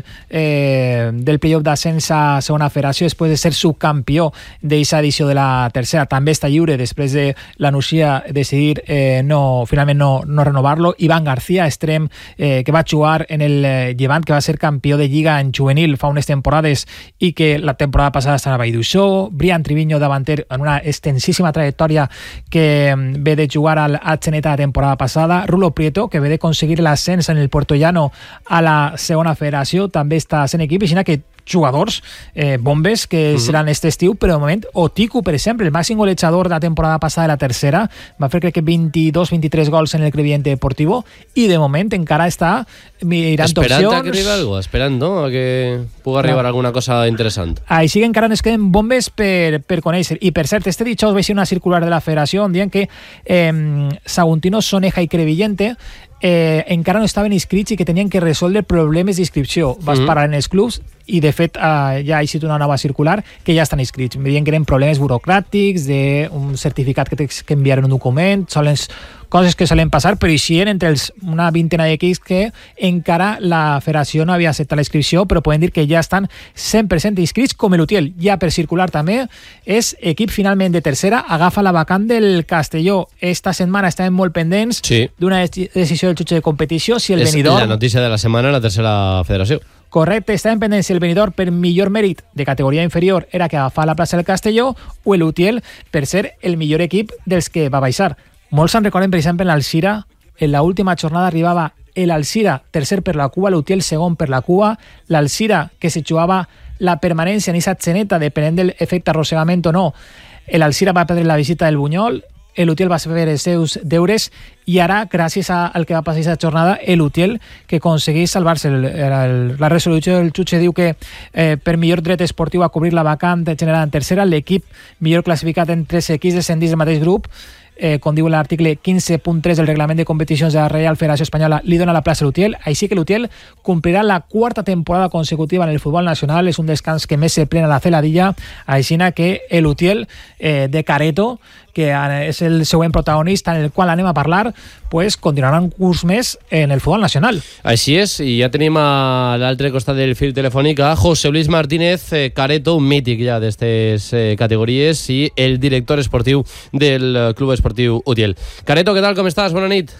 eh, del playoff d'ascens a segona federació després de ser subcampió d'aquesta edició de la tercera. També està lliure després de la Nucía decidir eh, no, finalment no, no renovar-lo. Iván García, extrem eh, que va jugar en el eh, Llevant, que va ser campió de Lliga en juvenil fa unes temporades i que la temporada passada estava a Vallduixó. Brian Triviño, davanter, en una extensíssima trajectòria que ve de jugar al H N la temporada passada. Rulo Prieto, que ve de conseguir la ascens en el Puerto Llano a la segona federació, també està sent equip, i que jugadors, eh, bombes, que uh-huh. seran este estiu, però de moment, Otiku, per exemple, el màxim golejador de la temporada passada de la tercera, va fer crec que veintidós vint-i-tres gols en el Crevillente Deportivo, i de moment encara està mirant esperant opcions. Esperant a que arribi algo, esperant, no?, a que pugui arribar no. alguna cosa interessant. Així que encara ens queden bombes per, per conèixer. I per cert, este dijous vaig ser una circular de la federació on diuen que eh, Saguntino, Soneja i Crevillente eh, encara no estaven inscrits i que tenien que resoldre problemes d'inscripció. Vas mm-hmm. parar en els clubs i de fet eh, ja ha eixit una nova circular que ja estan inscrits. Em diuen que eren problemes burocràtics, d'un certificat que tens que enviar en un document, solen coses que solen passar, però hi eren entre els, una vintena d'equips que encara la federació no havia acceptat la inscripció, però poden dir que ja estan cent per cent inscrits, com l'Utiel. Ja per circular també és equip finalment de tercera, agafa la vacant del Castelló. Esta setmana estàvem molt pendents sí. d'una decisió del jutge de competició, si el és Benidorm... la notícia de la setmana en la tercera federació. Correcte, estàvem pendents si el Benidorm per millor mèrit de categoria inferior era que agafava la plaça del Castelló o l'Utiel per ser el millor equip dels que va baixar. Molts se'n recorden, per exemple, l'Alcira. En l'última jornada arribava l'Alcira tercer per la Cua, l'Utiel segon per la Cua. L'Alcira, que se jugava la permanència en aquesta xeneta, depenent de l'efecte arrossegament o no. L'Alcira va perdre la visita del Bunyol, l'Utiel va fer els seus deures i ara, gràcies al que va passar aquesta jornada, l'Utiel que aconsegueix salvar-se. El, el, la resolució del jutge diu que eh, per millor dret esportiu a cobrir la vacant generada en tercera, l'equip millor classificat en tres equips descendits del mateix grup, Eh, com diu l'article quinze punt tres del reglament de competicions de la Real Federació Espanyola, li dona la plaça a l'Utiel. Així que l'Utiel complirà la quarta temporada consecutiva en el futbol nacional. És un descans que més se plena la celadilla. Així que l'Utiel eh, de Careto, que és el següent protagonista en el qual anem a parlar, pues continuarà un curs més en el futbol nacional. Així és, i ja tenim a l'altre costat del fil telefònic a José Luis Martínez eh, Careto, un mític ja d'aquestes eh, categories, i el director esportiu del Club Esportiu Utiel. Careto, ¿qué tal? ¿Cómo estás? Buenas noches.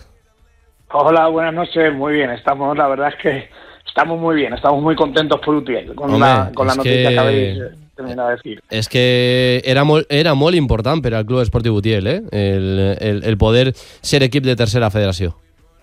Hola, buenas noches. Muy bien, estamos, la verdad es que estamos muy bien, estamos muy contentos por Utiel, con Hombre, la, con la noticia que, que habéis terminado de decir. És que era molt, era molt important per al Club Esportiu Utiel, eh? el, el, el poder ser equip de tercera federació.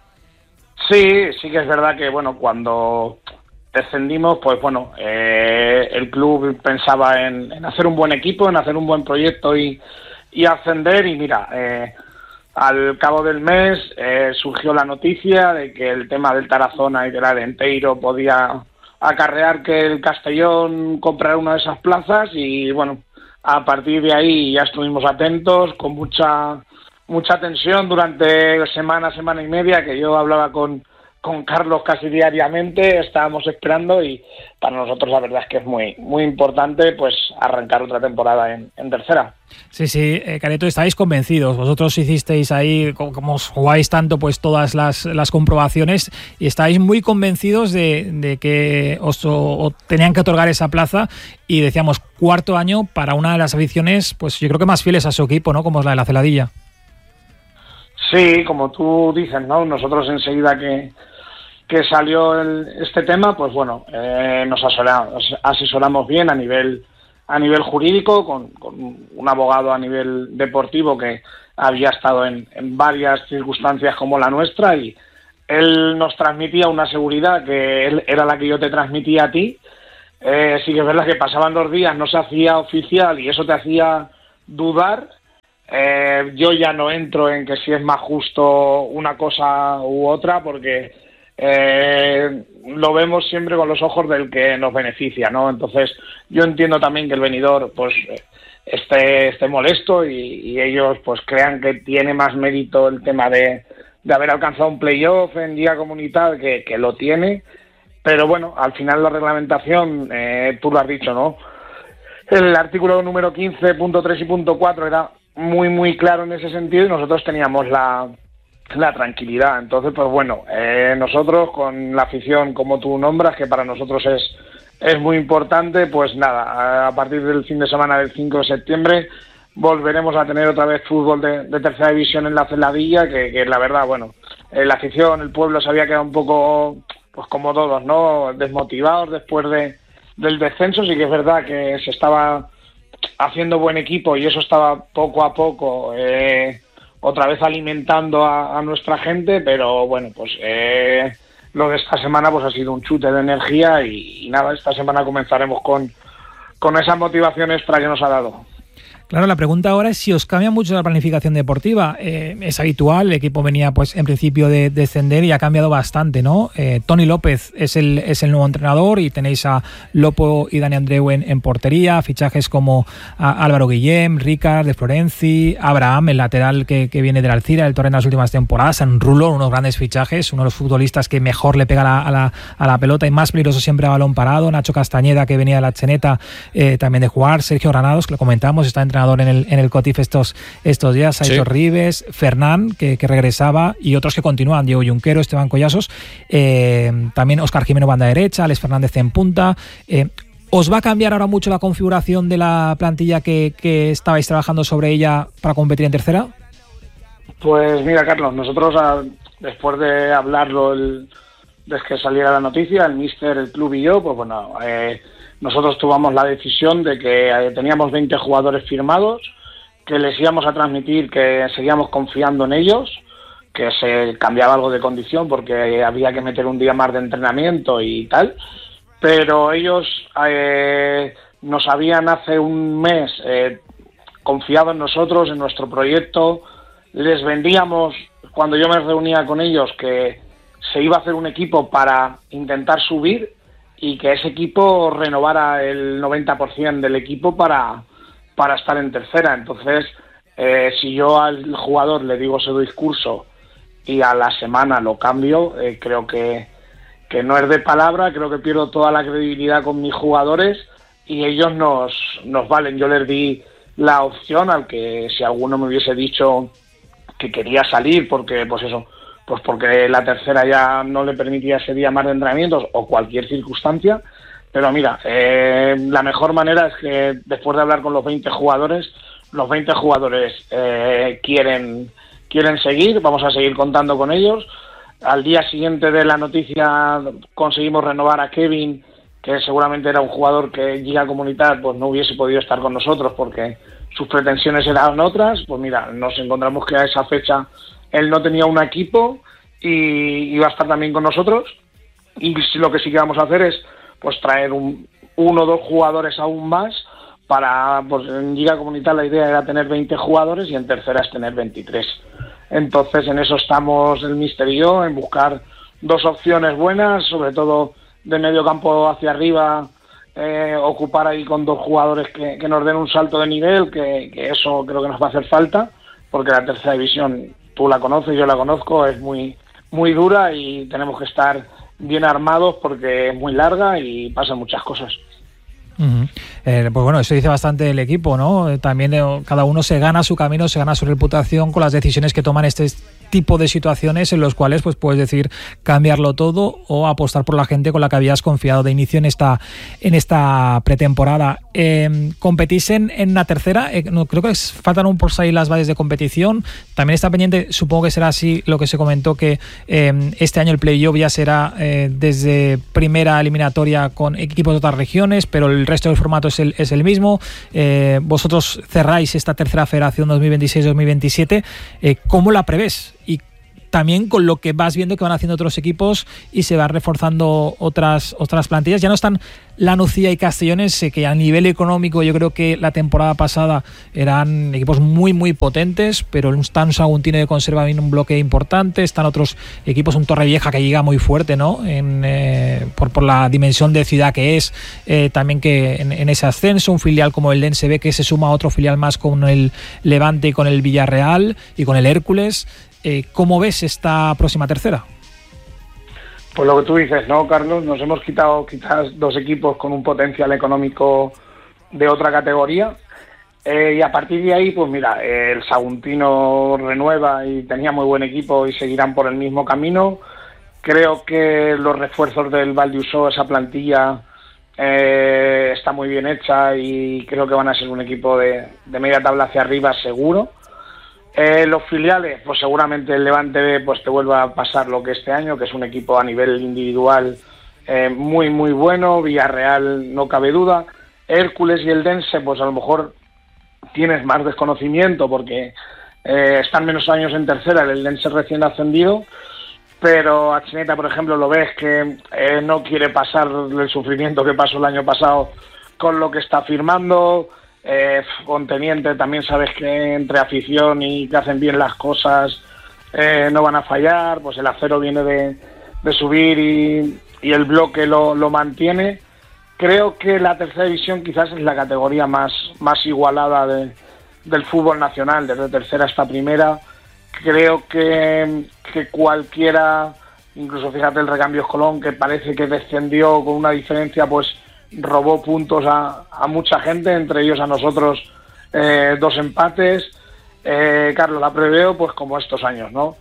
Sí, sí que es verdad que, bueno, cuando descendimos, pues bueno, eh, el club pensaba en, en hacer un buen equipo, en hacer un buen proyecto y, y ascender, y mira, eh, al cabo del mes eh, surgió la noticia de que el tema del Tarazona y del Arenteiro podía acarrear que el Castellón comprara una de esas plazas, y bueno, a partir de ahí ya estuvimos atentos, con mucha mucha tensión durante semana, semana y media, que yo hablaba con, con Carlos casi diariamente, estábamos esperando, y para nosotros la verdad es que es muy muy importante pues arrancar otra temporada en, en tercera. Sí, sí, eh, Careto, estáis convencidos. Vosotros hicisteis ahí, como, como os jugáis tanto, pues todas las, las comprobaciones, y estáis muy convencidos de, de que os o, o tenían que otorgar esa plaza, y decíamos, cuarto año para una de las aficiones, pues yo creo que más fieles a su equipo, ¿no? Como es la de la Celadilla. Sí, como tú dices, ¿no? Nosotros enseguida que que salió el, este tema, pues bueno, eh, nos asesoramos, asesoramos bien a nivel a nivel jurídico, con, con un abogado a nivel deportivo que había estado en, en varias circunstancias como la nuestra, y él nos transmitía una seguridad que él, era la que yo te transmitía a ti. Eh, sí que es verdad que pasaban dos días, no se hacía oficial y eso te hacía dudar. Eh, yo ya no entro en que si es más justo una cosa u otra, porque Eh, lo vemos siempre con los ojos del que nos beneficia, ¿no? Entonces yo entiendo también que el venidor pues esté, esté molesto, y, y ellos pues crean que tiene más mérito el tema de, de haber alcanzado un playoff en Liga Comunitaria, que, que lo tiene, pero bueno, al final la reglamentación, eh, tú lo has dicho, ¿no? El artículo número quince punto tres y punto cuatro era muy muy claro en ese sentido, y nosotros teníamos la la tranquilidad. Entonces, pues bueno, eh, nosotros con la afición, como tú nombras, que para nosotros es es muy importante, pues nada, a partir del fin de semana del cinco de septiembre volveremos a tener otra vez fútbol de, de tercera división en la Celadilla, que, que la verdad, bueno, eh, la afición, el pueblo se había quedado un poco, pues como todos, ¿no?, desmotivados después de del descenso. Sí que es verdad que se estaba haciendo buen equipo y eso estaba poco a poco eh, otra vez alimentando a, a nuestra gente, pero bueno, pues eh, lo de esta semana pues ha sido un chute de energía, y, y nada, esta semana comenzaremos con, con esa motivación extra que nos ha dado. Claro, la pregunta ahora es si os cambia mucho la planificación deportiva. Eh, es habitual, el equipo venía pues en principio de descender y ha cambiado bastante, ¿no? Eh, Toni López es el es el nuevo entrenador, y tenéis a Lopo y Dani Andreu en, en portería, fichajes como a Álvaro Guillem, Ricard de Florenzi, Abraham, el lateral que, que viene del Alcira, del Torre en las últimas temporadas, San Rulo, unos grandes fichajes, uno de los futbolistas que mejor le pega a la, a la, a la pelota y más peligroso siempre a balón parado, Nacho Castañeda, que venía de la Cheneta eh, también de jugar, Sergio Granados, que lo comentamos, está entrenando en el, en el Cotif estos, estos días, Aitor sí. Ribes, Fernán, que, que regresaba, y otros que continúan, Diego Junquero, Esteban Collasos, eh, también Óscar Jimeno banda derecha, Alex Fernández en punta. Eh, ¿Os va a cambiar ahora mucho la configuración de la plantilla que, que estabais trabajando sobre ella para competir en tercera? Pues mira, Carlos, nosotros a, después de hablarlo el, desde que saliera la noticia, el míster, el club y yo, pues bueno, eh, nosotros tomamos la decisión de que eh, teníamos veinte jugadores firmados, que les íbamos a transmitir que seguíamos confiando en ellos, que se cambiaba algo de condición porque había que meter un día más de entrenamiento y tal, pero ellos eh, nos habían hace un mes eh, confiado en nosotros, en nuestro proyecto. Les vendíamos, cuando yo me reunía con ellos, que se iba a hacer un equipo para intentar subir, y que ese equipo renovara el noventa por ciento del equipo para, para estar en tercera. Entonces, eh, si yo al jugador le digo ese discurso y a la semana lo cambio, eh, creo que, que no es de palabra, creo que pierdo toda la credibilidad con mis jugadores, y ellos nos, nos valen. Yo les di la opción al que, si alguno me hubiese dicho que quería salir porque, pues eso, pues porque la tercera ya no le permitía ese día más de entrenamientos o cualquier circunstancia. Pero mira, eh, la mejor manera es que después de hablar con los veinte jugadores, los veinte jugadores eh, quieren, quieren seguir, vamos a seguir contando con ellos. Al día siguiente de la noticia conseguimos renovar a Kevin, que seguramente era un jugador que en Liga Comunitaria pues no hubiese podido estar con nosotros porque sus pretensiones eran otras. Pues mira, nos encontramos que a esa fecha él no tenía un equipo y iba a estar también con nosotros, y lo que sí que vamos a hacer es pues traer un, uno o dos jugadores aún más para, pues en Liga Comunitaria la idea era tener veinte jugadores y en tercera es tener veintitrés. Entonces en eso estamos el míster y yo, en buscar dos opciones buenas, sobre todo de medio campo hacia arriba, eh, ocupar ahí con dos jugadores que, que nos den un salto de nivel, que, que eso creo que nos va a hacer falta, porque la tercera división, tú la conoces, yo la conozco, es muy muy dura y tenemos que estar bien armados porque es muy larga y pasan muchas cosas. Uh-huh. Eh, pues bueno, eso dice bastante el equipo, ¿no? También eh, cada uno se gana su camino, se gana su reputación con las decisiones que toman este tipo de situaciones en los cuales pues puedes decir cambiarlo todo o apostar por la gente con la que habías confiado de inicio en esta en esta pretemporada. Eh, competís en, en la tercera, eh, no, creo que es, faltan un por seis las bases de competición. También está pendiente, supongo que será así lo que se comentó, que eh, este año el playoff ya será eh, desde primera eliminatoria con equipos de otras regiones, pero el resto del formato es el, es el mismo. Eh, vosotros cerráis esta tercera federación dos mil veintiséis dos mil veintisiete. Eh, ¿Cómo la prevés? Y también con lo que vas viendo que van haciendo otros equipos y se van reforzando otras otras plantillas. Ya no están La Nucía y Castellones, eh, que a nivel económico yo creo que la temporada pasada eran equipos muy muy potentes, pero están Saguntino de Conserva en un bloque importante, están otros equipos, un Torrevieja que llega muy fuerte, ¿no? En, eh, por, por la dimensión de ciudad que es, eh, también que en, en ese ascenso, un filial como el Dense B que se suma a otro filial más con el Levante y con el Villarreal y con el Hércules. Eh, ¿Cómo ves esta próxima tercera? Pues lo que tú dices, ¿no, Carlos? Nos hemos quitado quizás dos equipos con un potencial económico de otra categoría eh, y a partir de ahí, pues mira, eh, el Saguntino renueva y tenía muy buen equipo y seguirán por el mismo camino. Creo que los refuerzos del Valdiusó, esa plantilla eh, está muy bien hecha y creo que van a ser un equipo de, de media tabla hacia arriba seguro. Eh, los filiales, pues seguramente el Levante B pues te vuelva a pasar lo que este año, que es un equipo a nivel individual eh, muy muy bueno. Villarreal no cabe duda. Hércules y el Dense pues a lo mejor tienes más desconocimiento porque eh, están menos años en tercera, el Dense recién ascendido, pero a Chineta por ejemplo lo ves que eh, no quiere pasar el sufrimiento que pasó el año pasado con lo que está firmando. Eh, con Teniente también sabes que entre afición y que hacen bien las cosas eh, no van a fallar, pues el Acero viene de, de subir y, y el bloque lo, lo mantiene. Creo que la tercera división quizás es la categoría más, más igualada de, del fútbol nacional, desde tercera hasta primera. Creo que, que cualquiera, incluso fíjate el Recambios Colón, que parece que descendió con una diferencia, pues robó puntos a, a mucha gente, entre ellos a nosotros eh, dos empates. Eh, Carlos, la preveo pues como estos años, ¿no?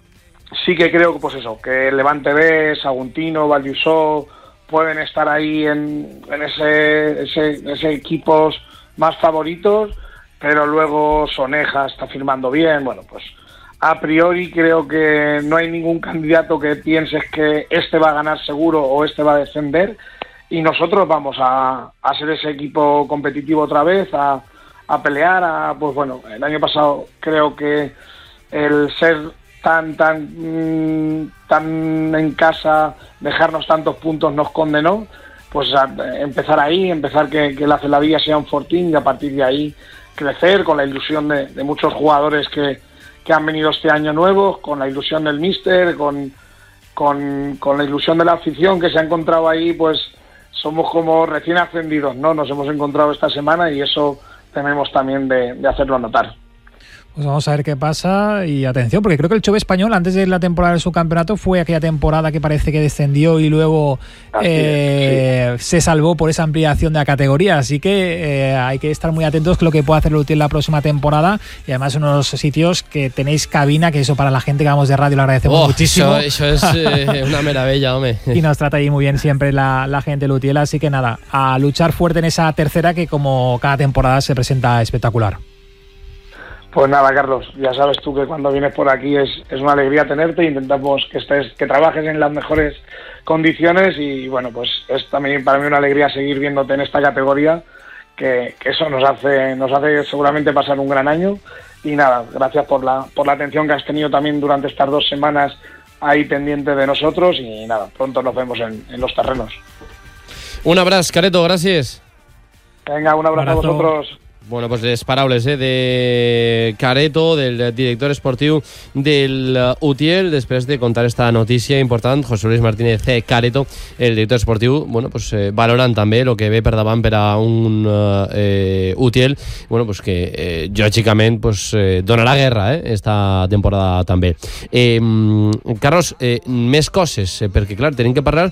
Sí que creo que pues eso, que Levante B, Saguntino, Valdiusó pueden estar ahí en, en ese, ese, ese equipos más favoritos, pero luego Soneja está firmando bien. Bueno, pues a priori creo que no hay ningún candidato que pienses que este va a ganar seguro o este va a descender. Y nosotros vamos a, a ser ese equipo competitivo otra vez, a, a pelear, a, pues bueno, el año pasado creo que el ser tan, tan, tan en casa, dejarnos tantos puntos nos condenó, pues a empezar ahí, empezar que, que la Celadilla sea un fortín y a partir de ahí crecer con la ilusión de, de muchos jugadores que, que han venido este año nuevos, con la ilusión del míster, con, con, con la ilusión de la afición que se ha encontrado ahí, pues somos como recién ascendidos, ¿no? Nos hemos encontrado esta semana y eso tenemos también de, de hacerlo notar. Pues vamos a ver qué pasa y atención, porque creo que el Chove Español antes de la temporada del subcampeonato fue aquella temporada que parece que descendió y luego eh, es, sí. se salvó por esa ampliación de la categoría, así que eh, hay que estar muy atentos con lo que pueda hacer el Utiel la próxima temporada y además unos sitios que tenéis cabina, que eso para la gente que vamos de radio lo agradecemos oh, muchísimo. Eso, eso es eh, una maravilla, hombre. Y nos trata ahí muy bien siempre la, la gente del Utiel, así que nada, a luchar fuerte en esa tercera que como cada temporada se presenta espectacular. Pues nada, Carlos, ya sabes tú que cuando vienes por aquí es, es una alegría tenerte. Intentamos que estés, que trabajes en las mejores condiciones y bueno, pues es también para mí una alegría seguir viéndote en esta categoría, que, que eso nos hace, nos hace seguramente pasar un gran año. Y nada, gracias por la, por la atención que has tenido también durante estas dos semanas ahí pendiente de nosotros y nada, pronto nos vemos en, en los terrenos. Un abrazo, Careto, gracias. Venga, un abrazo, un abrazo. a vosotros. Bueno, pues les paraules eh, de Careto, del director esportiu del Utiel, després de contar esta notícia important. José Luis Martínez Careto, el director esportiu, bueno, pues, eh, valorant també el que ve per davant per a un eh, Utiel, bueno, pues, que eh, lògicament pues, eh, donarà guerra eh, esta temporada també. Eh, Carlos, eh, més coses, eh, perquè clar, tenim que parlar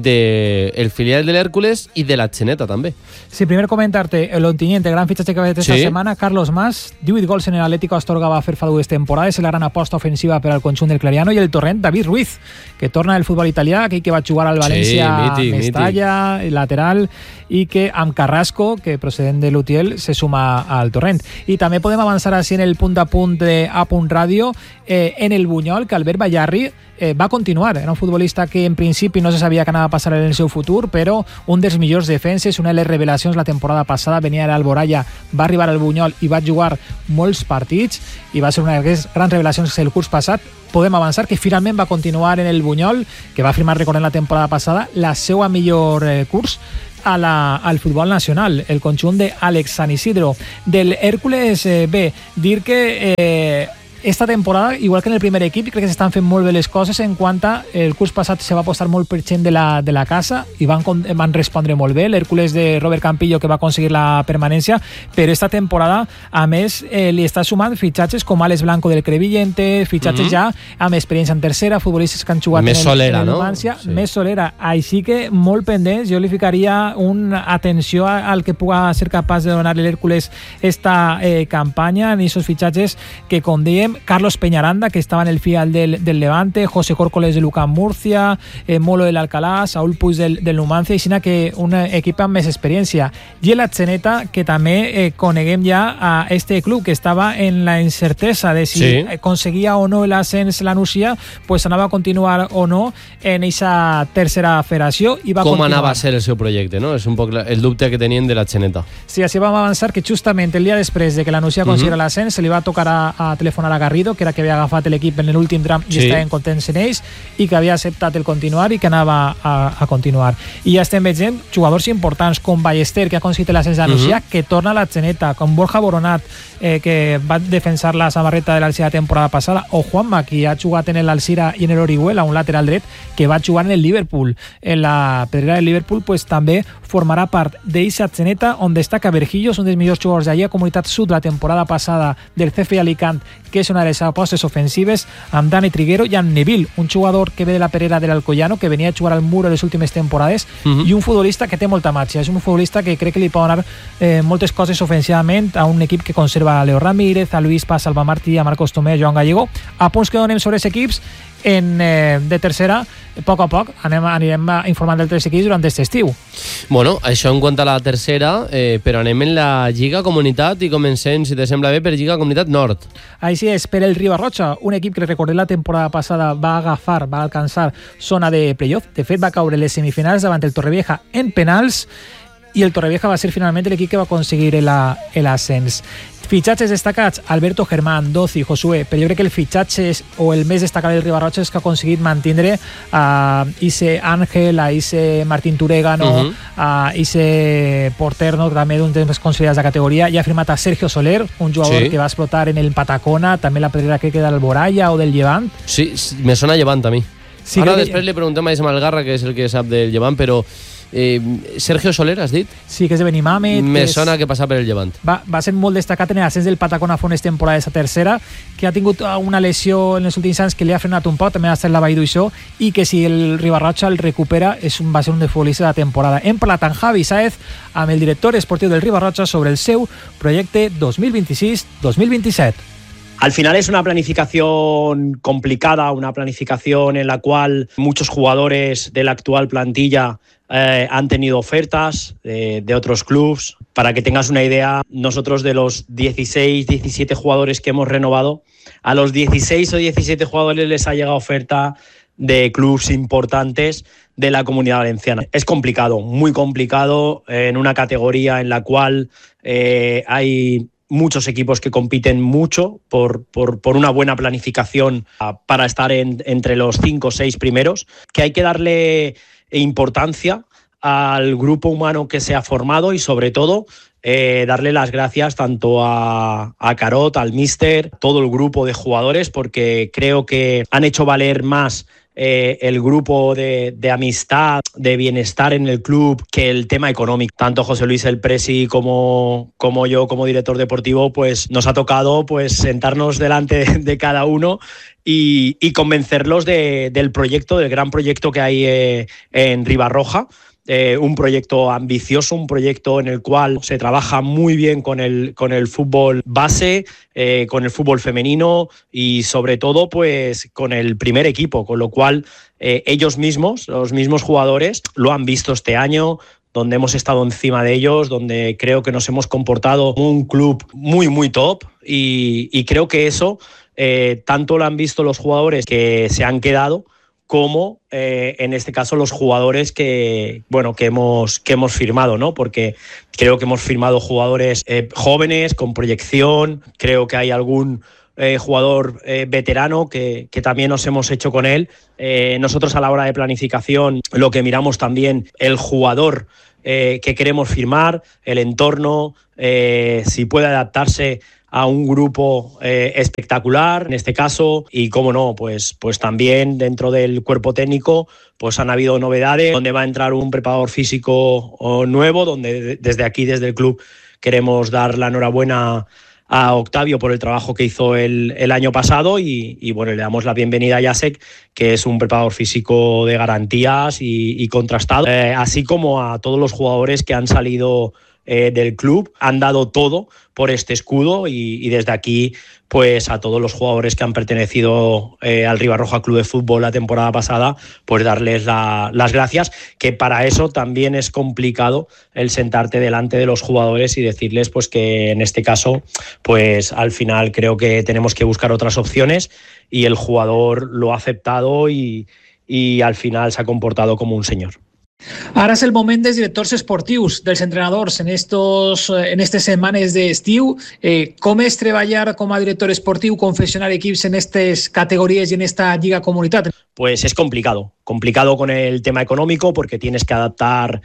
del de filial de l'Hèrcules i de la Xeneta també. Sí, primer comentarte el Ontinyent, el gran fitxatge que esta sí. setmana, Carlos Mas, divuit gols en l'Atlético Astorga va fer fa dues temporades, la gran aposta ofensiva per al conjunt del Clariano, i el torrent David Ruiz, que torna del futbol italià, aquell que va jugar al València sí, mític, Mestalla, mític. lateral, i que amb Carrasco, que procedent de l'Utiel, se suma al torrent. I també podem avançar així en el punt a punt de A Punt Ràdio, eh, en el Bunyol, que Albert Bayarri eh, va continuar. Era un futbolista que en principi no se sabia què anava a passar en el seu futur, però un dels millors defenses, una de les revelacions la temporada passada, venia de l'Alboraya, va arribar al Bunyol i va jugar molts partits i va ser una de les grans revelacions el curs passat. Podem avançar que finalment va continuar en el Bunyol, que va firmar, recordem, la temporada passada la seva millor eh, curs a la, al futbol nacional, el conjunt d'Àlex San Isidro. Del Hèrcules, eh, bé, dir que eh, esta temporada, igual que en el primer equip, crec que s'estan fent molt bé les coses en quant a el curs passat se va apostar molt per gent de la, de la casa i van, van respondre molt bé. L'Hèrcules de Robert Campillo, que va aconseguir la permanència, però esta temporada, a més, eh, li està sumant fitxatges com Alex Blanco del Crevillente, fitxatges mm-hmm. ja amb experiència en tercera, futbolistes que han jugat més en el, solera, en el no? Numancia, Sí. més solera. Així que molt pendents, jo li ficaria una atenció al que puga ser capaç de donar l'Hèrcules esta eh, campanya, en aquests fitxatges que, com dèiem, Carlos Peñaranda, que estaba en el filial del, del Levante, José Córcoles de Lucán Murcia, eh, Molo del Alcalá, Saúl Puig del, del Numancia, i sina que un equip amb més experiència. I la Xeneta, que també eh, coneguem ja a este club, que estava en la incertesa de si sí. conseguia o no l'ascens la Nucia, pues anava a continuar o no en esa tercera federació. I va Com continuar. anava a ser el seu projecte, no? És un poc el dubte que tenien de la Xeneta. Sí, així vam avançar que justament el dia després de que la Nucia aconseguira uh-huh. l'ascens, se li va tocar a, a telefonar a Garrido, que era que havia agafat l'equip en l'últim tram i sí. estaven contents en ells, i que havia acceptat el continuar i que anava a, a continuar. I ja estem veient jugadors importants com Ballester, que ha aconseguit l'ascens de Nucia, uh-huh. que torna a la Xeneta, com Borja Boronat, eh, que va defensar la samarreta de l'Alcira temporada passada, o Juanma, que ha jugat en l'Alcira i en l'Orihuela, un lateral dret, que va jugar en el Liverpool. En la pedrera del Liverpool, pues també formarà part d'eixa Xeneta, on destaca Vergillos, un dels millors jugadors d'allà, Comunitat Sud la temporada passada del C F I Alicant, que és una de les apostes ofensives, amb Dani Triguero i amb Neville, un jugador que ve de la Perera de l'Alcoyano, que venia a jugar al Muro les últimes temporades, uh-huh. i un futbolista que té molta màgia. És un futbolista que crec que li pot donar eh, moltes coses ofensivament a un equip que conserva a Leo Ramírez, a Luis Paz, Alba Martí, a Marcos Tomé, a Joan Gallego. A punts que donem sobre els equips en, eh, de tercera, a poc a poc anem, anirem informant dels tres equips durant aquest estiu. Bueno, això en quant a la tercera, eh, però anem en la Lliga Comunitat i comencem, si te sembla bé, per Lliga Comunitat Nord. Així és, per el Ribarroja, un equip que recordem la temporada passada va agafar, va alcançar zona de playoff. De fet, va caure les semifinals davant el Torrevieja en penals, i el Torrevieja va ser finalment l'equip que va aconseguir l'ascens. Fitxatges destacats, Alberto Germán, Doci, Josué, però jo crec que el fitxatge o el més destacat del Ribarroja és que ha aconseguit mantindre a Ise Ángel, a Ise Martín Turegano, uh-huh. a Ise Porterno, també d'un temps consolidats de categoria, i ha firmat a Sergio Soler, un jugador sí. que va explotar en el Patacona, també la pedrera que queda del Boralla o del Llevant. Sí, me sona Llevant a mi. Sí, Ara després que... li preguntem a Ismael Malgarra, que és el que sap del Llevant, però Eh, Sergio Soler, has dit? Sí, que és de Benimàmet. Me que sona és... que passa per el Llevant. Va, va ser molt destacat en l'ascens del Patacona fa unes temporades a tercera, que ha tingut una lesió en els últims anys que li ha frenat un pot, també ha estat la Vall d'Uixó, i que si el Ribarroja el recupera és un, va ser un de futbolista de la temporada. Hem parlat amb Javi Sáez, amb el director esportiu del Ribarroja, sobre el seu projecte dos mil vint-i-sis dos mil vint-i-set. Al final es una planificación complicada, una planificación en la cual muchos jugadores de la actual plantilla eh, han tenido ofertas de, de otros clubes. Para que tengas una idea, nosotros de los dieciséis, diecisiete jugadores que hemos renovado, a los dieciséis o diecisiete jugadores les ha llegado oferta de clubes importantes de la Comunidad Valenciana. Es complicado, muy complicado, eh, en una categoría en la cual eh, hay muchos equipos que compiten mucho por, por, por una buena planificación uh, para estar en, entre los cinco o seis primeros, que hay que darle importancia al grupo humano que se ha formado y sobre todo eh, darle las gracias tanto a, a Carot, al míster, todo el grupo de jugadores, porque creo que han hecho valer más Eh, el grupo de, de amistad, de bienestar en el club, que el tema económico. Tanto José Luis el Presi como, como yo como director deportivo, pues nos ha tocado pues sentarnos delante de, de cada uno y, y convencerlos de, del proyecto, del gran proyecto que hay eh, en Ribarroja. Eh, un proyecto ambicioso, un proyecto en el cual se trabaja muy bien con el, con el fútbol base, eh, con el fútbol femenino y sobre todo pues con el primer equipo, con lo cual eh, ellos mismos, los mismos jugadores, lo han visto este año, donde hemos estado encima de ellos, donde creo que nos hemos comportado como un club muy, muy top y, y creo que eso eh, tanto lo han visto los jugadores que se han quedado como eh, en este caso los jugadores que bueno que hemos que hemos firmado, ¿no? Porque creo que hemos firmado jugadores eh, jóvenes con proyección. Creo que hay algún eh, jugador eh, veterano que, que también nos hemos hecho con él. Eh, nosotros a la hora de planificación lo que miramos también el jugador eh, que queremos firmar, el entorno, eh, si puede adaptarse a un grupo eh, espectacular en este caso y cómo no, pues, pues también dentro del cuerpo técnico pues han habido novedades donde va a entrar un preparador físico nuevo, donde desde aquí, desde el club, queremos dar la enhorabuena a Octavio por el trabajo que hizo el, el año pasado y, y bueno, le damos la bienvenida a Jacek, que es un preparador físico de garantías y, y contrastado, eh, así como a todos los jugadores que han salido Eh, del club, han dado todo por este escudo y, y desde aquí pues a todos los jugadores que han pertenecido eh, al Ribarroja Club de Fútbol la temporada pasada, pues darles la, las gracias, que para eso también es complicado el sentarte delante de los jugadores y decirles pues que en este caso pues al final creo que tenemos que buscar otras opciones y el jugador lo ha aceptado y, y al final se ha comportado como un señor. Ara és el moment dels directors esportius, dels entrenadors en estos en aquestes setmanes d'estiu. Eh, com és treballar com a director esportiu, confeccionar equips en estas categorías y en esta Lliga Comunitat? Pues es complicado, complicado con el tema económico porque tienes que adaptar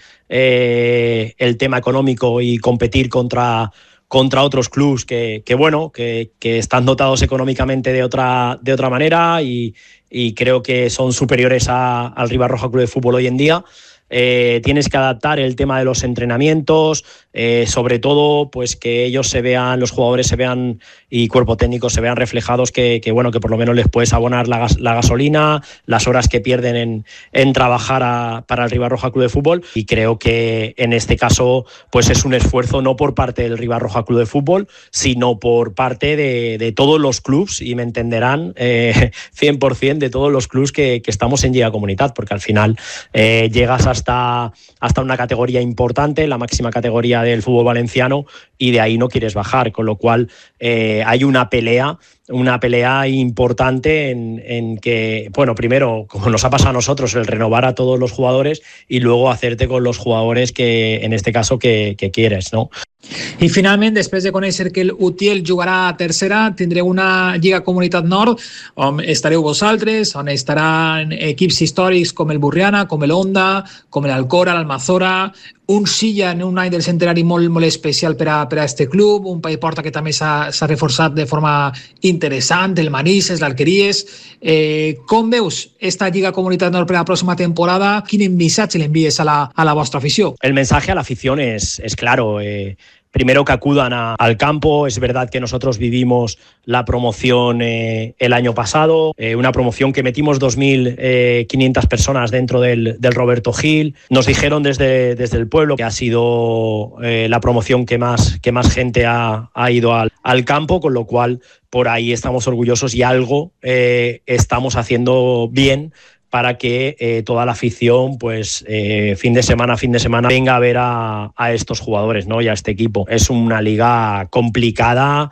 eh, el tema económico y competir contra contra otros clubs que, que bueno, que, que están dotados económicamente de otra, de otra manera y, y creo que son superiores a, al Ribarroja Club de Fútbol hoy en día. Eh, tienes que adaptar el tema de los entrenamientos, eh, sobre todo pues que ellos se vean, los jugadores se vean y cuerpo técnico se vean reflejados que, que bueno, que por lo menos les puedes abonar la, gas, la gasolina, las horas que pierden en, en trabajar a, para el Ribarroja Club de Fútbol y creo que en este caso pues es un esfuerzo no por parte del Ribarroja Club de Fútbol, sino por parte de, de todos los clubs y me entenderán eh, cien por ciento de todos los clubs que, que estamos en Lliga Comunitat, porque al final eh, llegas a Hasta, hasta una categoría importante, la máxima categoría del fútbol valenciano, y de ahí no quieres bajar, con lo cual eh, hay una pelea, una pelea importante en, en que, bueno, primero, como nos ha pasado a nosotros, el renovar a todos los jugadores y luego hacerte con los jugadores que, en este caso, que, que quieres, ¿no? I finalment, després de conèixer que el Utiel jugarà a tercera, tindreu una Lliga Comunitat Nord on estareu vosaltres, on estaran equips històrics com el Burriana, com el Onda, com l'Alcora, l'Almazora, un Silla en un any del centenari molt, molt especial per a, per a este club, un Paiporta que també s'ha reforçat de forma interessant, el Manises, l'Alqueries. Eh, com veus esta Lliga Comunitat Nord per a la pròxima temporada? Quin missatge li envies a la, a la vostra afició? El mensaje a la afición es, es claro. Eh, primero que acudan a, al campo. Es verdad que nosotros vivimos la promoción eh, el año pasado, eh, una promoción que metimos dos mil quinientas personas dentro del, del Roberto Gil. Nos dijeron desde, desde el pueblo que ha sido eh, la promoción que más, que más gente ha, ha ido al, al campo, con lo cual por ahí estamos orgullosos y algo eh, estamos haciendo bien para que eh, toda la afición, pues eh, fin de semana, fin de semana, venga a ver a, a estos jugadores, ¿no? Y a este equipo. Es una liga complicada,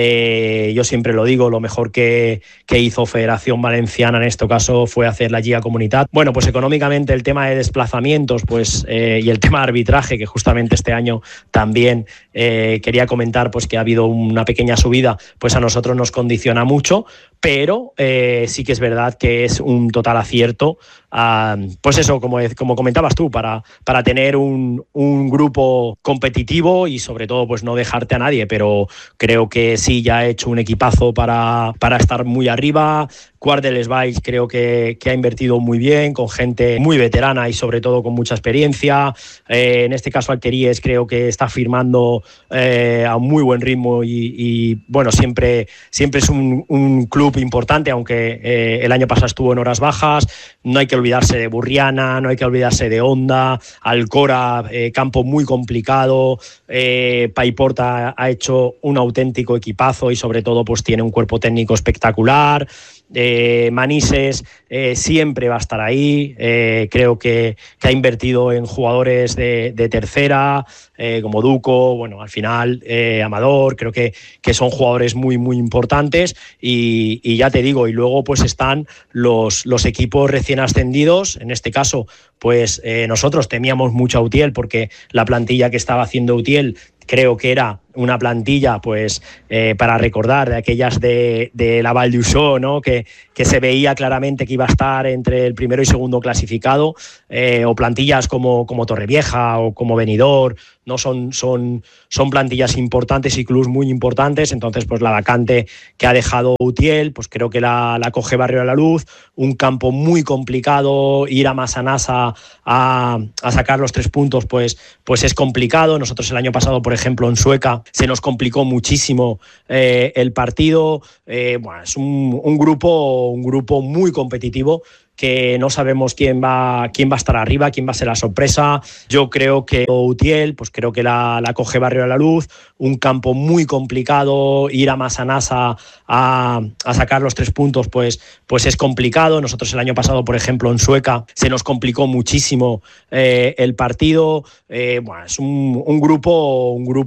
eh, yo siempre lo digo, lo mejor que, que hizo Federación Valenciana en este caso fue hacer la Lliga Comunitat. Bueno, pues económicamente el tema de desplazamientos pues eh, y el tema de arbitraje, que justamente este año también eh, quería comentar pues que ha habido una pequeña subida, pues a nosotros nos condiciona mucho, pero eh, sí que es verdad que es un total acierto, uh, pues eso, como, como comentabas tú, para, para tener un, un grupo competitivo y sobre todo pues no dejarte a nadie, pero creo que sí, ya ha hecho un equipazo para, para estar muy arriba. Quart de les Valls creo que, que ha invertido muy bien, con gente muy veterana y sobre todo con mucha experiencia. Eh, en este caso Alqueríes creo que está firmando eh, a un muy buen ritmo y, y bueno, siempre, siempre es un, un club importante, aunque eh, el año pasado estuvo en horas bajas. No hay que olvidarse de Burriana, no hay que olvidarse de Honda, Alcora, eh, campo muy complicado. eh, Paiporta ha hecho un auténtico equipazo y sobre todo pues tiene un cuerpo técnico espectacular. Eh, Manises eh, siempre va a estar ahí, eh, creo que, que ha invertido en jugadores de, de tercera, eh, como Duco, bueno, al final eh, Amador, creo que, que son jugadores muy muy importantes y, y ya te digo, y luego pues están los, los equipos recién ascendidos, en este caso pues eh, nosotros temíamos mucho a Utiel porque la plantilla que estaba haciendo Utiel creo que era una plantilla pues eh, para recordar de aquellas de, de la Vall d'Uixó, ¿no? que, que se veía claramente que iba a estar entre el primero y segundo clasificado, eh, o plantillas como, como Torrevieja o como Benidorm, ¿no? son, son, son plantillas importantes y clubs muy importantes. Entonces pues la vacante que ha dejado Utiel pues creo que la, la coge Barrio de la Luz, un campo muy complicado, ir a Massanassa a, a sacar los tres puntos pues, pues es complicado. Nosotros el año pasado, por ejemplo, en Sueca se nos complicó muchísimo eh, el partido. Eh, bueno, es un, un grupo un grupo muy competitivo que no sabemos quién va, quién va a estar arriba, quién va a ser la sorpresa. Yo creo que Utiel, pues creo que la, la coge Barrio de la Luz, un campo muy complicado, ir a Massanassa a, a sacar los tres puntos, pues, pues es complicado. Nosotros el año pasado, por ejemplo, en Sueca se nos complicó muchísimo eh, el partido. Eh, bueno, es un, un grupo, un grupo